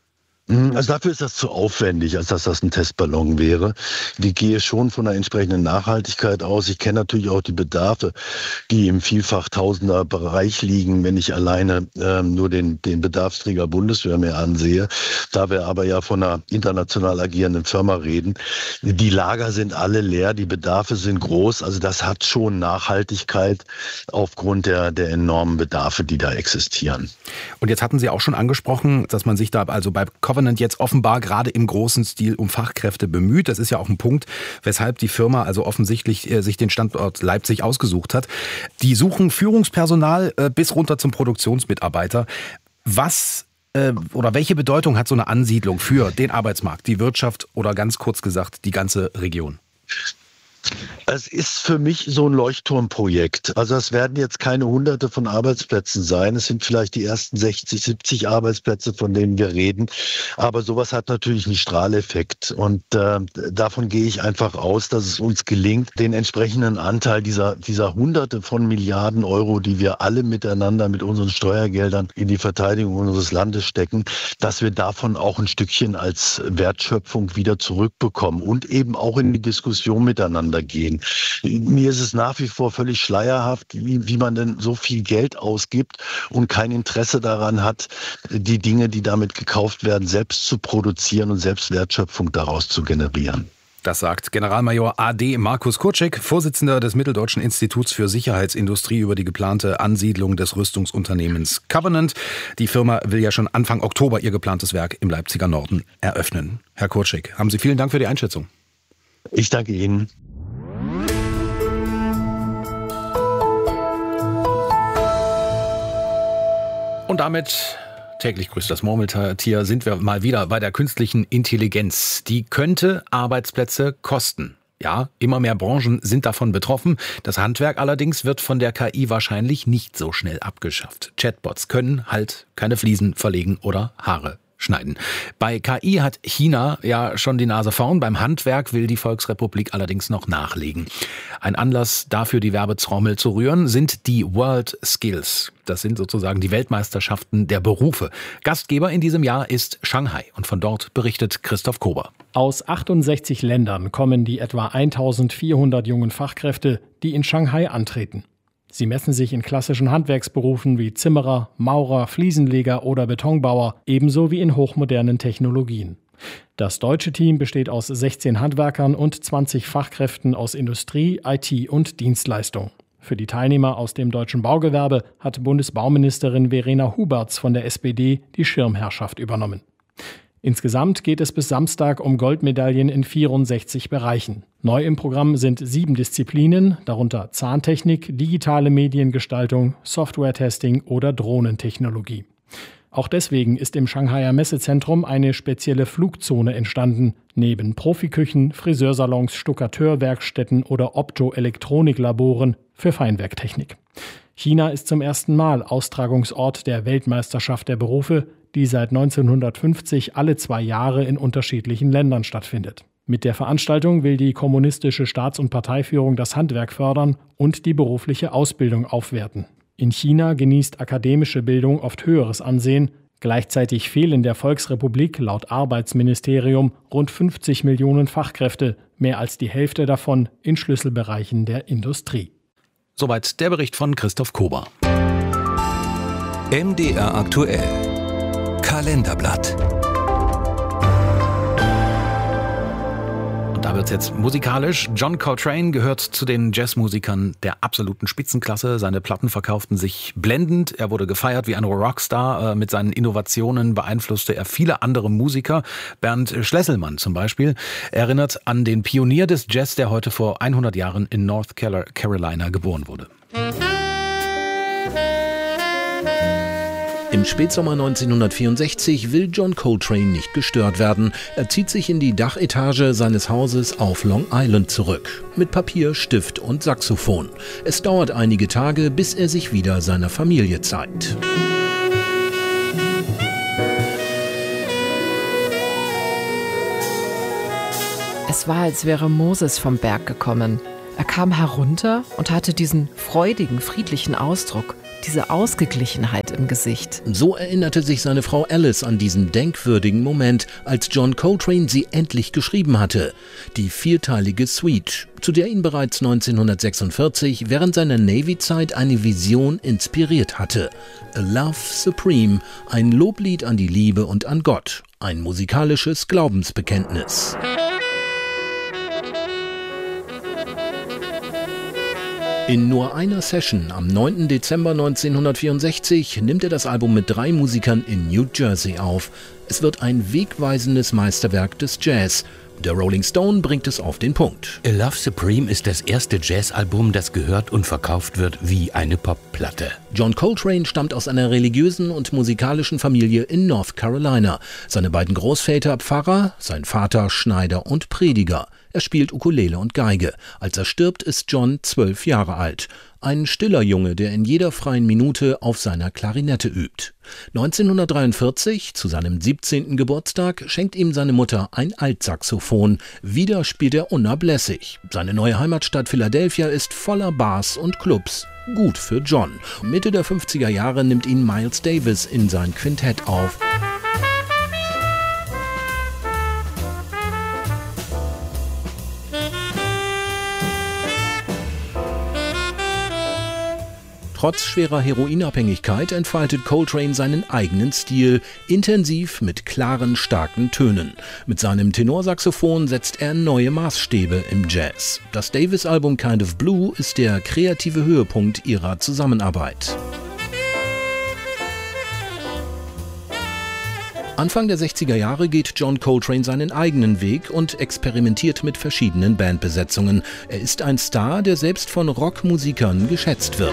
Also dafür ist das zu aufwendig, als dass das ein Testballon wäre. Die gehe schon von einer entsprechenden Nachhaltigkeit aus. Ich kenne natürlich auch die Bedarfe, die im vielfach-tausender Bereich liegen, wenn ich alleine ähm, nur den, den Bedarfsträger Bundeswehr mir ansehe. Da wir aber ja von einer international agierenden Firma reden. Die Lager sind alle leer, die Bedarfe sind groß. Also das hat schon Nachhaltigkeit aufgrund der, der enormen Bedarfe, die da existieren. Und jetzt hatten Sie auch schon angesprochen, dass man sich da also bei Covenant jetzt offenbar gerade im großen Stil um Fachkräfte bemüht. Das ist ja auch ein Punkt, weshalb die Firma also offensichtlich äh, sich den Standort Leipzig ausgesucht hat. Die suchen Führungspersonal äh, bis runter zum Produktionsmitarbeiter. Was äh, oder welche Bedeutung hat so eine Ansiedlung für den Arbeitsmarkt, die Wirtschaft oder ganz kurz gesagt die ganze Region? Es ist für mich so ein Leuchtturmprojekt. Also es werden jetzt keine hunderte von Arbeitsplätzen sein. Es sind vielleicht die ersten sechzig, siebzig Arbeitsplätze, von denen wir reden. Aber sowas hat natürlich einen Strahleffekt. Und äh, davon gehe ich einfach aus, dass es uns gelingt, den entsprechenden Anteil dieser, dieser hunderte von Milliarden Euro, die wir alle miteinander mit unseren Steuergeldern in die Verteidigung unseres Landes stecken, dass wir davon auch ein Stückchen als Wertschöpfung wieder zurückbekommen und eben auch in die Diskussion miteinander gehen. Mir ist es nach wie vor völlig schleierhaft, wie, wie man denn so viel Geld ausgibt und kein Interesse daran hat, die Dinge, die damit gekauft werden, selbst zu produzieren und selbst Wertschöpfung daraus zu generieren. Das sagt Generalmajor A D Markus Kurczyk, Vorsitzender des Mitteldeutschen Instituts für Sicherheitsindustrie, über die geplante Ansiedlung des Rüstungsunternehmens Covenant. Die Firma will ja schon Anfang Oktober ihr geplantes Werk im Leipziger Norden eröffnen. Herr Kurczyk, haben Sie vielen Dank für die Einschätzung. Ich danke Ihnen. Und damit, täglich grüßt das Murmeltier, sind wir mal wieder bei der künstlichen Intelligenz. Die könnte Arbeitsplätze kosten. Ja, immer mehr Branchen sind davon betroffen. Das Handwerk allerdings wird von der K I wahrscheinlich nicht so schnell abgeschafft. Chatbots können halt keine Fliesen verlegen oder Haare schneiden. Bei K I hat China ja schon die Nase vorn. Beim Handwerk will die Volksrepublik allerdings noch nachlegen. Ein Anlass dafür, die Werbetrommel zu rühren, sind die World Skills. Das sind sozusagen die Weltmeisterschaften der Berufe. Gastgeber in diesem Jahr ist Shanghai. Und von dort berichtet Christoph Kober. Aus achtundsechzig Ländern kommen die etwa eintausendvierhundert jungen Fachkräfte, die in Shanghai antreten. Sie messen sich in klassischen Handwerksberufen wie Zimmerer, Maurer, Fliesenleger oder Betonbauer, ebenso wie in hochmodernen Technologien. Das deutsche Team besteht aus sechzehn Handwerkern und zwanzig Fachkräften aus Industrie, I T und Dienstleistung. Für die Teilnehmer aus dem deutschen Baugewerbe hat Bundesbauministerin Verena Huberts von der S P D die Schirmherrschaft übernommen. Insgesamt geht es bis Samstag um Goldmedaillen in vierundsechzig Bereichen. Neu im Programm sind sieben Disziplinen, darunter Zahntechnik, digitale Mediengestaltung, Software-Testing oder Drohnentechnologie. Auch deswegen ist im Shanghaier Messezentrum eine spezielle Flugzone entstanden. Neben Profiküchen, Friseursalons, Stuckateurwerkstätten oder Optoelektroniklaboren für Feinwerktechnik. China ist zum ersten Mal Austragungsort der Weltmeisterschaft der Berufe, die seit neunzehnhundertfünfzig alle zwei Jahre in unterschiedlichen Ländern stattfindet. Mit der Veranstaltung will die kommunistische Staats- und Parteiführung das Handwerk fördern und die berufliche Ausbildung aufwerten. In China genießt akademische Bildung oft höheres Ansehen. Gleichzeitig fehlen der Volksrepublik laut Arbeitsministerium rund fünfzig Millionen Fachkräfte, mehr als die Hälfte davon in Schlüsselbereichen der Industrie. Soweit der Bericht von Christoph Kober. M D R aktuell. Kalenderblatt. Da wird es jetzt musikalisch. John Coltrane gehört zu den Jazzmusikern der absoluten Spitzenklasse. Seine Platten verkauften sich blendend. Er wurde gefeiert wie ein Rockstar. Mit seinen Innovationen beeinflusste er viele andere Musiker. Bernd Schlesselmann zum Beispiel erinnert an den Pionier des Jazz, der heute vor hundert Jahren in North Carolina geboren wurde. Im Spätsommer neunzehnhundertvierundsechzig will John Coltrane nicht gestört werden. Er zieht sich in die Dachetage seines Hauses auf Long Island zurück. Mit Papier, Stift und Saxophon. Es dauert einige Tage, bis er sich wieder seiner Familie zeigt. Es war, als wäre Moses vom Berg gekommen. Er kam herunter und hatte diesen freudigen, friedlichen Ausdruck. Diese Ausgeglichenheit im Gesicht. So erinnerte sich seine Frau Alice an diesen denkwürdigen Moment, als John Coltrane sie endlich geschrieben hatte. Die vierteilige Suite, zu der ihn bereits neunzehnhundertsechsundvierzig während seiner Navy-Zeit eine Vision inspiriert hatte. A Love Supreme, ein Loblied an die Liebe und an Gott. Ein musikalisches Glaubensbekenntnis. In nur einer Session am neunten Dezember neunzehnhundertvierundsechzig nimmt er das Album mit drei Musikern in New Jersey auf. Es wird ein wegweisendes Meisterwerk des Jazz. Der Rolling Stone bringt es auf den Punkt. A Love Supreme ist das erste Jazzalbum, das gehört und verkauft wird wie eine Popplatte. John Coltrane stammt aus einer religiösen und musikalischen Familie in North Carolina. Seine beiden Großväter Pfarrer, sein Vater Schneider und Prediger. Er spielt Ukulele und Geige. Als er stirbt, ist John zwölf Jahre alt. Ein stiller Junge, der in jeder freien Minute auf seiner Klarinette übt. neunzehnhundertdreiundvierzig, zu seinem siebzehnten Geburtstag, schenkt ihm seine Mutter ein Altsaxophon. Wieder spielt er unablässig. Seine neue Heimatstadt Philadelphia ist voller Bars und Clubs. Gut für John. Mitte der fünfziger Jahre nimmt ihn Miles Davis in sein Quintett auf. Trotz schwerer Heroinabhängigkeit entfaltet Coltrane seinen eigenen Stil, intensiv mit klaren, starken Tönen. Mit seinem Tenorsaxophon setzt er neue Maßstäbe im Jazz. Das Davis-Album Kind of Blue ist der kreative Höhepunkt ihrer Zusammenarbeit. Anfang der sechziger Jahre geht John Coltrane seinen eigenen Weg und experimentiert mit verschiedenen Bandbesetzungen. Er ist ein Star, der selbst von Rockmusikern geschätzt wird.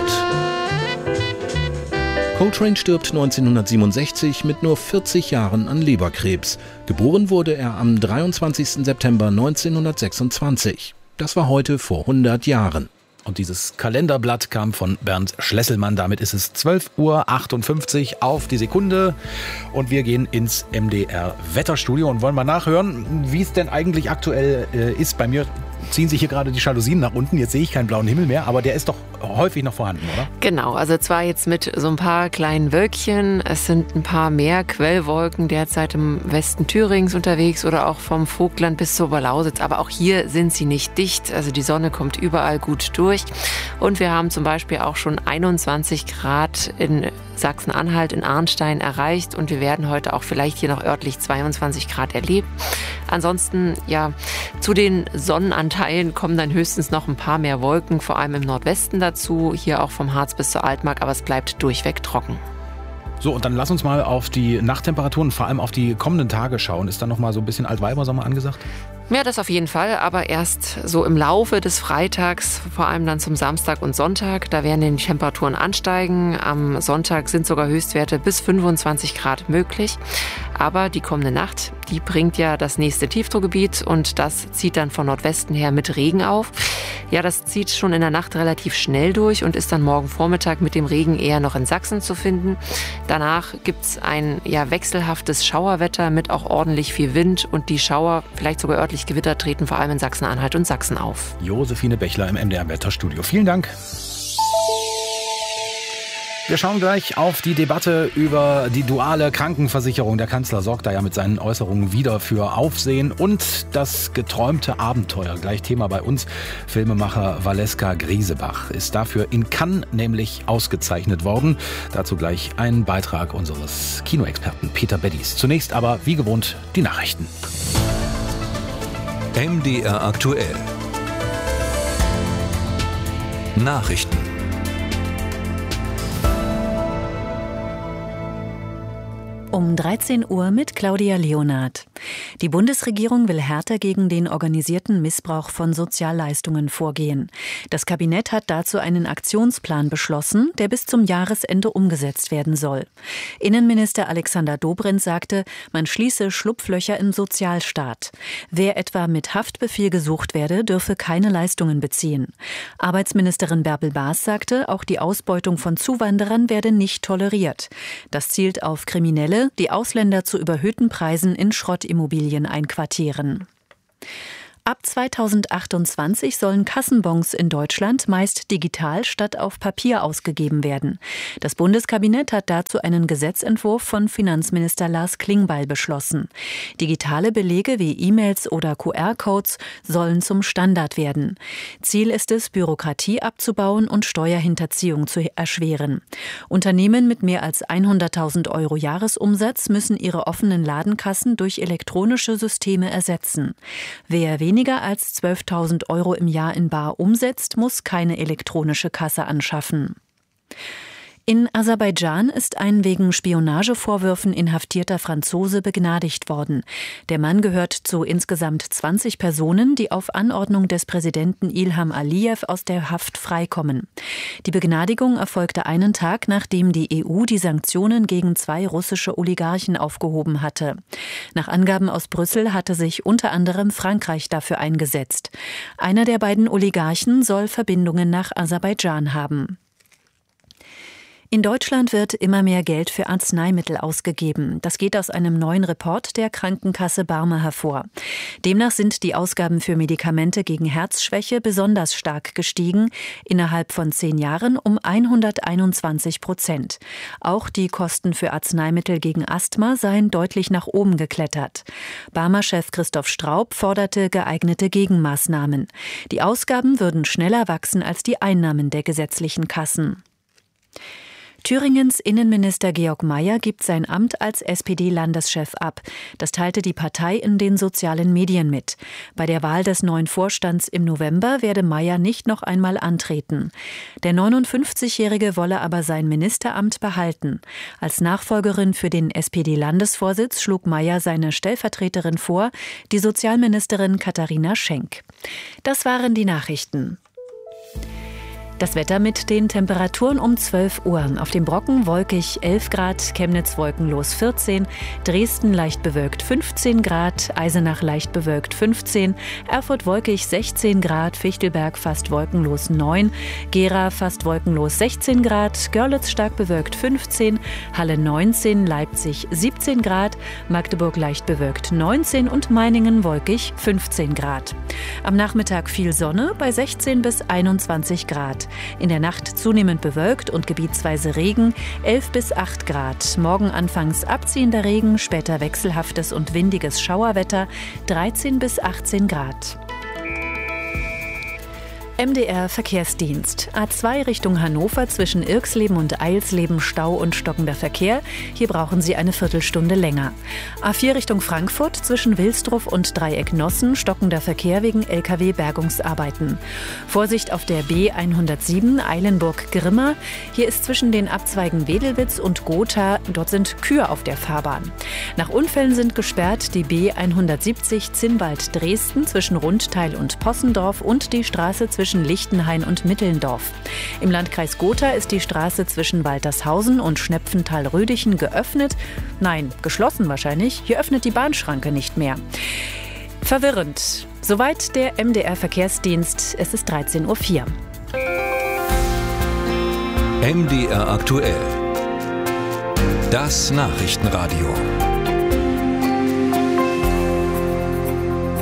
Coltrane stirbt neunzehnhundertsiebenundsechzig mit nur vierzig Jahren an Leberkrebs. Geboren wurde er am dreiundzwanzigsten September neunzehnhundertsechsundzwanzig. Das war heute vor hundert Jahren. Und dieses Kalenderblatt kam von Bernd Schlesselmann. Damit ist es zwölf Uhr achtundfünfzig auf die Sekunde. Und wir gehen ins M D R-Wetterstudio und wollen mal nachhören, wie es denn eigentlich aktuell äh, ist. Bei mir ziehen sich hier gerade die Jalousien nach unten. Jetzt sehe ich keinen blauen Himmel mehr, aber der ist doch häufig noch vorhanden, oder? Genau, also zwar jetzt mit so ein paar kleinen Wölkchen. Es sind ein paar mehr Quellwolken derzeit im Westen Thürings unterwegs oder auch vom Vogtland bis zur Oberlausitz. Aber auch hier sind sie nicht dicht. Also die Sonne kommt überall gut durch. Und wir haben zum Beispiel auch schon einundzwanzig Grad in Sachsen-Anhalt, in Arnstein erreicht. Und wir werden heute auch vielleicht hier noch örtlich zweiundzwanzig Grad erleben. Ansonsten, ja, zu den Sonnenanteilen kommen dann höchstens noch ein paar mehr Wolken, vor allem im Nordwesten dazu. Hier auch vom Harz bis zur Altmark, aber es bleibt durchweg trocken. So, und dann lass uns mal auf die Nachttemperaturen, vor allem auf die kommenden Tage schauen. Ist da noch mal so ein bisschen Altweibersommer angesagt? Ja, das auf jeden Fall, aber erst so im Laufe des Freitags, vor allem dann zum Samstag und Sonntag, da werden die Temperaturen ansteigen. Am Sonntag sind sogar Höchstwerte bis fünfundzwanzig Grad möglich. Aber die kommende Nacht, die bringt ja das nächste Tiefdruckgebiet und das zieht dann von Nordwesten her mit Regen auf. Ja, das zieht schon in der Nacht relativ schnell durch und ist dann morgen Vormittag mit dem Regen eher noch in Sachsen zu finden. Danach gibt's ein ja, wechselhaftes Schauerwetter mit auch ordentlich viel Wind und die Schauer, vielleicht sogar örtlich Gewitter, treten vor allem in Sachsen-Anhalt und Sachsen auf. Josephine Bechler im M D R-Wetterstudio. Vielen Dank. Wir schauen gleich auf die Debatte über die duale Krankenversicherung. Der Kanzler sorgt da ja mit seinen Äußerungen wieder für Aufsehen und das geträumte Abenteuer. Gleich Thema bei uns. Filmemacher Valeska Griesebach ist dafür in Cannes nämlich ausgezeichnet worden. Dazu gleich ein Beitrag unseres Kinoexperten Peter Beddies. Zunächst aber wie gewohnt die Nachrichten. M D R aktuell. Nachrichten. Um dreizehn Uhr mit Claudia Leonard. Die Bundesregierung will härter gegen den organisierten Missbrauch von Sozialleistungen vorgehen. Das Kabinett hat dazu einen Aktionsplan beschlossen, der bis zum Jahresende umgesetzt werden soll. Innenminister Alexander Dobrindt sagte, man schließe Schlupflöcher im Sozialstaat. Wer etwa mit Haftbefehl gesucht werde, dürfe keine Leistungen beziehen. Arbeitsministerin Bärbel Baas sagte, auch die Ausbeutung von Zuwanderern werde nicht toleriert. Das zielt auf Kriminelle, die Ausländer zu überhöhten Preisen in Schrottimmobilien einquartieren. Ab zweitausendachtundzwanzig sollen Kassenbons in Deutschland meist digital statt auf Papier ausgegeben werden. Das Bundeskabinett hat dazu einen Gesetzentwurf von Finanzminister Lars Klingbeil beschlossen. Digitale Belege wie E-Mails oder Q R-Codes sollen zum Standard werden. Ziel ist es, Bürokratie abzubauen und Steuerhinterziehung zu erschweren. Unternehmen mit mehr als hunderttausend Euro Jahresumsatz müssen ihre offenen Ladenkassen durch elektronische Systeme ersetzen. Wer weniger Weniger als zwölftausend Euro im Jahr in bar umsetzt, muss keine elektronische Kasse anschaffen. In Aserbaidschan ist ein wegen Spionagevorwürfen inhaftierter Franzose begnadigt worden. Der Mann gehört zu insgesamt zwanzig Personen, die auf Anordnung des Präsidenten Ilham Aliyev aus der Haft freikommen. Die Begnadigung erfolgte einen Tag, nachdem die E U die Sanktionen gegen zwei russische Oligarchen aufgehoben hatte. Nach Angaben aus Brüssel hatte sich unter anderem Frankreich dafür eingesetzt. Einer der beiden Oligarchen soll Verbindungen nach Aserbaidschan haben. In Deutschland wird immer mehr Geld für Arzneimittel ausgegeben. Das geht aus einem neuen Report der Krankenkasse Barmer hervor. Demnach sind die Ausgaben für Medikamente gegen Herzschwäche besonders stark gestiegen, innerhalb von zehn Jahren um hunderteinundzwanzig Prozent. Auch die Kosten für Arzneimittel gegen Asthma seien deutlich nach oben geklettert. Barmer-Chef Christoph Straub forderte geeignete Gegenmaßnahmen. Die Ausgaben würden schneller wachsen als die Einnahmen der gesetzlichen Kassen. Thüringens Innenminister Georg Mayer gibt sein Amt als S P D-Landeschef ab. Das teilte die Partei in den sozialen Medien mit. Bei der Wahl des neuen Vorstands im November werde Mayer nicht noch einmal antreten. Der neunundfünfzigjährige wolle aber sein Ministeramt behalten. Als Nachfolgerin für den S P D-Landesvorsitz schlug Mayer seine Stellvertreterin vor, die Sozialministerin Katharina Schenk. Das waren die Nachrichten. Das Wetter mit den Temperaturen um zwölf Uhr. Auf dem Brocken wolkig elf Grad, Chemnitz wolkenlos vierzehn, Dresden leicht bewölkt fünfzehn Grad, Eisenach leicht bewölkt fünfzehn, Erfurt wolkig sechzehn Grad, Fichtelberg fast wolkenlos neun, Gera fast wolkenlos sechzehn Grad, Görlitz stark bewölkt fünfzehn, Halle neunzehn, Leipzig siebzehn Grad, Magdeburg leicht bewölkt neunzehn und Meiningen wolkig fünfzehn Grad. Am Nachmittag viel Sonne bei sechzehn bis einundzwanzig Grad. In der Nacht zunehmend bewölkt und gebietsweise Regen, elf bis acht Grad. Morgen anfangs abziehender Regen, später wechselhaftes und windiges Schauerwetter, dreizehn bis achtzehn Grad. M D R Verkehrsdienst. A zwei Richtung Hannover zwischen Irxleben und Eilsleben Stau und stockender Verkehr. Hier brauchen Sie eine Viertelstunde länger. A vier Richtung Frankfurt zwischen Wilsdruff und Dreieck Nossen stockender Verkehr wegen L K W-Bergungsarbeiten. Vorsicht auf der B hundertsieben Eilenburg-Grimma. Hier ist zwischen den Abzweigen Wedelwitz und Gotha, dort sind Kühe auf der Fahrbahn. Nach Unfällen sind gesperrt die B hundertsiebzig Zinnwald-Dresden zwischen Rundteil und Possendorf und die Straße zwischen Lichtenhain und Mittelndorf. Im Landkreis Gotha ist die Straße zwischen Waltershausen und Schnepfenthal-Rödichen geöffnet. Nein, geschlossen wahrscheinlich. Hier öffnet die Bahnschranke nicht mehr. Verwirrend. Soweit der M D R Verkehrsdienst. Es ist dreizehn Uhr vier. M D R aktuell. Das Nachrichtenradio.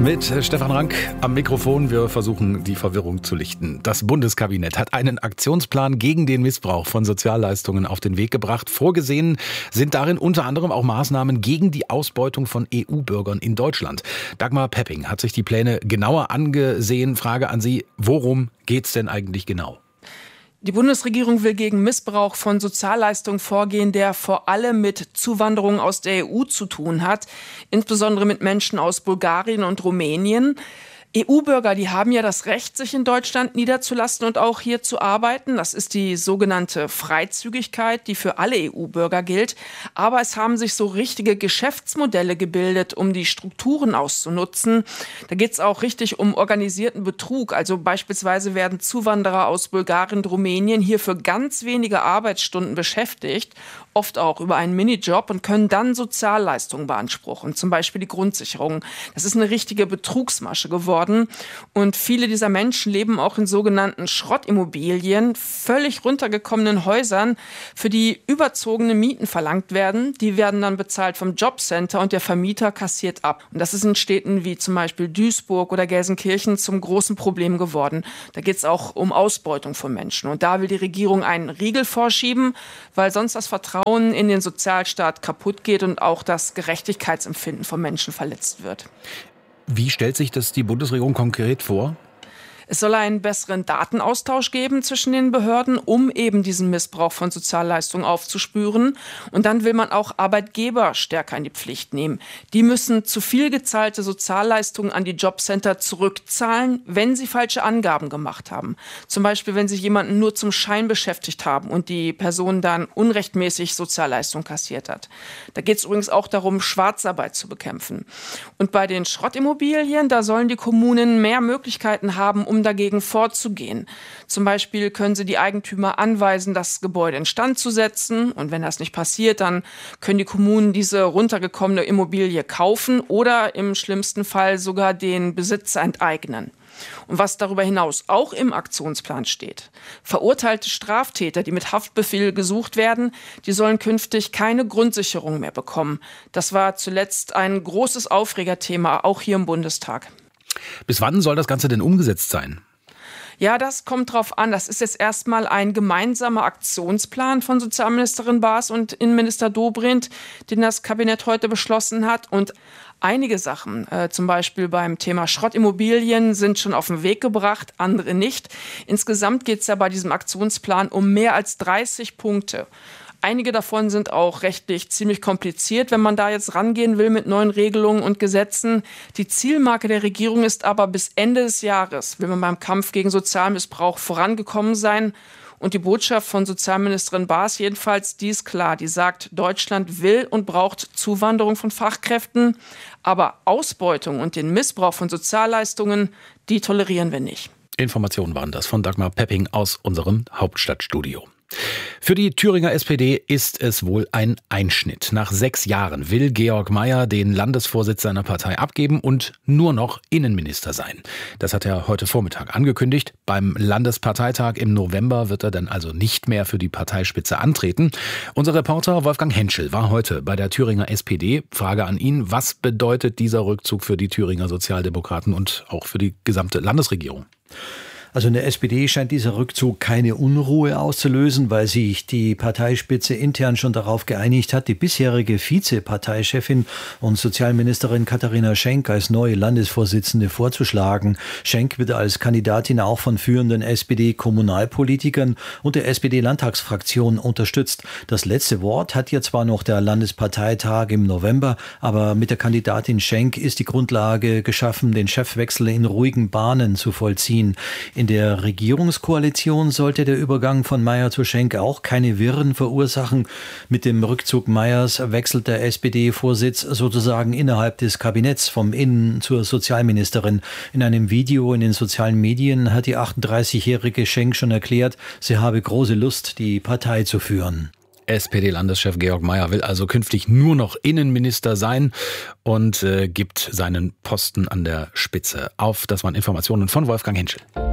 Mit Stefan Rank am Mikrofon. Wir versuchen, die Verwirrung zu lichten. Das Bundeskabinett hat einen Aktionsplan gegen den Missbrauch von Sozialleistungen auf den Weg gebracht. Vorgesehen sind darin unter anderem auch Maßnahmen gegen die Ausbeutung von E U-Bürgern in Deutschland. Dagmar Pepping hat sich die Pläne genauer angesehen. Frage an Sie, worum geht's denn eigentlich genau? Die Bundesregierung will gegen Missbrauch von Sozialleistungen vorgehen, der vor allem mit Zuwanderung aus der E U zu tun hat, insbesondere mit Menschen aus Bulgarien und Rumänien. E U-Bürger, die haben ja das Recht, sich in Deutschland niederzulassen und auch hier zu arbeiten. Das ist die sogenannte Freizügigkeit, die für alle E U-Bürger gilt. Aber es haben sich so richtige Geschäftsmodelle gebildet, um die Strukturen auszunutzen. Da geht es auch richtig um organisierten Betrug. Also beispielsweise werden Zuwanderer aus Bulgarien und Rumänien hier für ganz wenige Arbeitsstunden beschäftigt, oft auch über einen Minijob, und können dann Sozialleistungen beanspruchen, zum Beispiel die Grundsicherung. Das ist eine richtige Betrugsmasche geworden. Und viele dieser Menschen leben auch in sogenannten Schrottimmobilien, völlig runtergekommenen Häusern, für die überzogene Mieten verlangt werden. Die werden dann bezahlt vom Jobcenter und der Vermieter kassiert ab. Und das ist in Städten wie zum Beispiel Duisburg oder Gelsenkirchen zum großen Problem geworden. Da geht es auch um Ausbeutung von Menschen. Und da will die Regierung einen Riegel vorschieben, weil sonst das Vertrauen in den Sozialstaat kaputt geht und auch das Gerechtigkeitsempfinden von Menschen verletzt wird. Wie stellt sich das die Bundesregierung konkret vor? Es soll einen besseren Datenaustausch geben zwischen den Behörden, um eben diesen Missbrauch von Sozialleistungen aufzuspüren. Und dann will man auch Arbeitgeber stärker in die Pflicht nehmen. Die müssen zu viel gezahlte Sozialleistungen an die Jobcenter zurückzahlen, wenn sie falsche Angaben gemacht haben. Zum Beispiel, wenn sie jemanden nur zum Schein beschäftigt haben und die Person dann unrechtmäßig Sozialleistungen kassiert hat. Da geht es übrigens auch darum, Schwarzarbeit zu bekämpfen. Und bei den Schrottimmobilien, da sollen die Kommunen mehr Möglichkeiten haben, um um dagegen vorzugehen. Zum Beispiel können sie die Eigentümer anweisen, das Gebäude instand zu setzen. Und wenn das nicht passiert, dann können die Kommunen diese runtergekommene Immobilie kaufen oder im schlimmsten Fall sogar den Besitzer enteignen. Und was darüber hinaus auch im Aktionsplan steht: Verurteilte Straftäter, die mit Haftbefehl gesucht werden, die sollen künftig keine Grundsicherung mehr bekommen. Das war zuletzt ein großes Aufregerthema, auch hier im Bundestag. Bis wann soll das Ganze denn umgesetzt sein? Ja, das kommt drauf an. Das ist jetzt erstmal ein gemeinsamer Aktionsplan von Sozialministerin Baas und Innenminister Dobrindt, den das Kabinett heute beschlossen hat. Und einige Sachen, äh, zum Beispiel beim Thema Schrottimmobilien, sind schon auf den Weg gebracht, andere nicht. Insgesamt geht es ja bei diesem Aktionsplan um mehr als dreißig Punkte. Einige davon sind auch rechtlich ziemlich kompliziert, wenn man da jetzt rangehen will mit neuen Regelungen und Gesetzen. Die Zielmarke der Regierung ist aber, bis Ende des Jahres will man beim Kampf gegen Sozialmissbrauch vorangekommen sein. Und die Botschaft von Sozialministerin Baas jedenfalls, die ist klar. Die sagt, Deutschland will und braucht Zuwanderung von Fachkräften. Aber Ausbeutung und den Missbrauch von Sozialleistungen, die tolerieren wir nicht. Informationen waren das von Dagmar Pepping aus unserem Hauptstadtstudio. Für die Thüringer S P D ist es wohl ein Einschnitt. Nach sechs Jahren will Georg Mayer den Landesvorsitz seiner Partei abgeben und nur noch Innenminister sein. Das hat er heute Vormittag angekündigt. Beim Landesparteitag im November wird er dann also nicht mehr für die Parteispitze antreten. Unser Reporter Wolfgang Henschel war heute bei der Thüringer S P D. Frage an ihn: Was bedeutet dieser Rückzug für die Thüringer Sozialdemokraten und auch für die gesamte Landesregierung? Also in der S P D scheint dieser Rückzug keine Unruhe auszulösen, weil sich die Parteispitze intern schon darauf geeinigt hat, die bisherige Vizeparteichefin und Sozialministerin Katharina Schenk als neue Landesvorsitzende vorzuschlagen. Schenk wird als Kandidatin auch von führenden S P D-Kommunalpolitikern und der S P D-Landtagsfraktion unterstützt. Das letzte Wort hat ja zwar noch der Landesparteitag im November, aber mit der Kandidatin Schenk ist die Grundlage geschaffen, den Chefwechsel in ruhigen Bahnen zu vollziehen. In der Regierungskoalition sollte der Übergang von Mayer zu Schenk auch keine Wirren verursachen. Mit dem Rückzug Meyers wechselt der S P D-Vorsitz sozusagen innerhalb des Kabinetts vom Innen- zur Sozialministerin. In einem Video in den sozialen Medien hat die achtunddreißigjährige Schenk schon erklärt, sie habe große Lust, die Partei zu führen. S P D-Landeschef Georg Mayer will also künftig nur noch Innenminister sein und äh, gibt seinen Posten an der Spitze auf. Das waren Informationen von Wolfgang Henschel.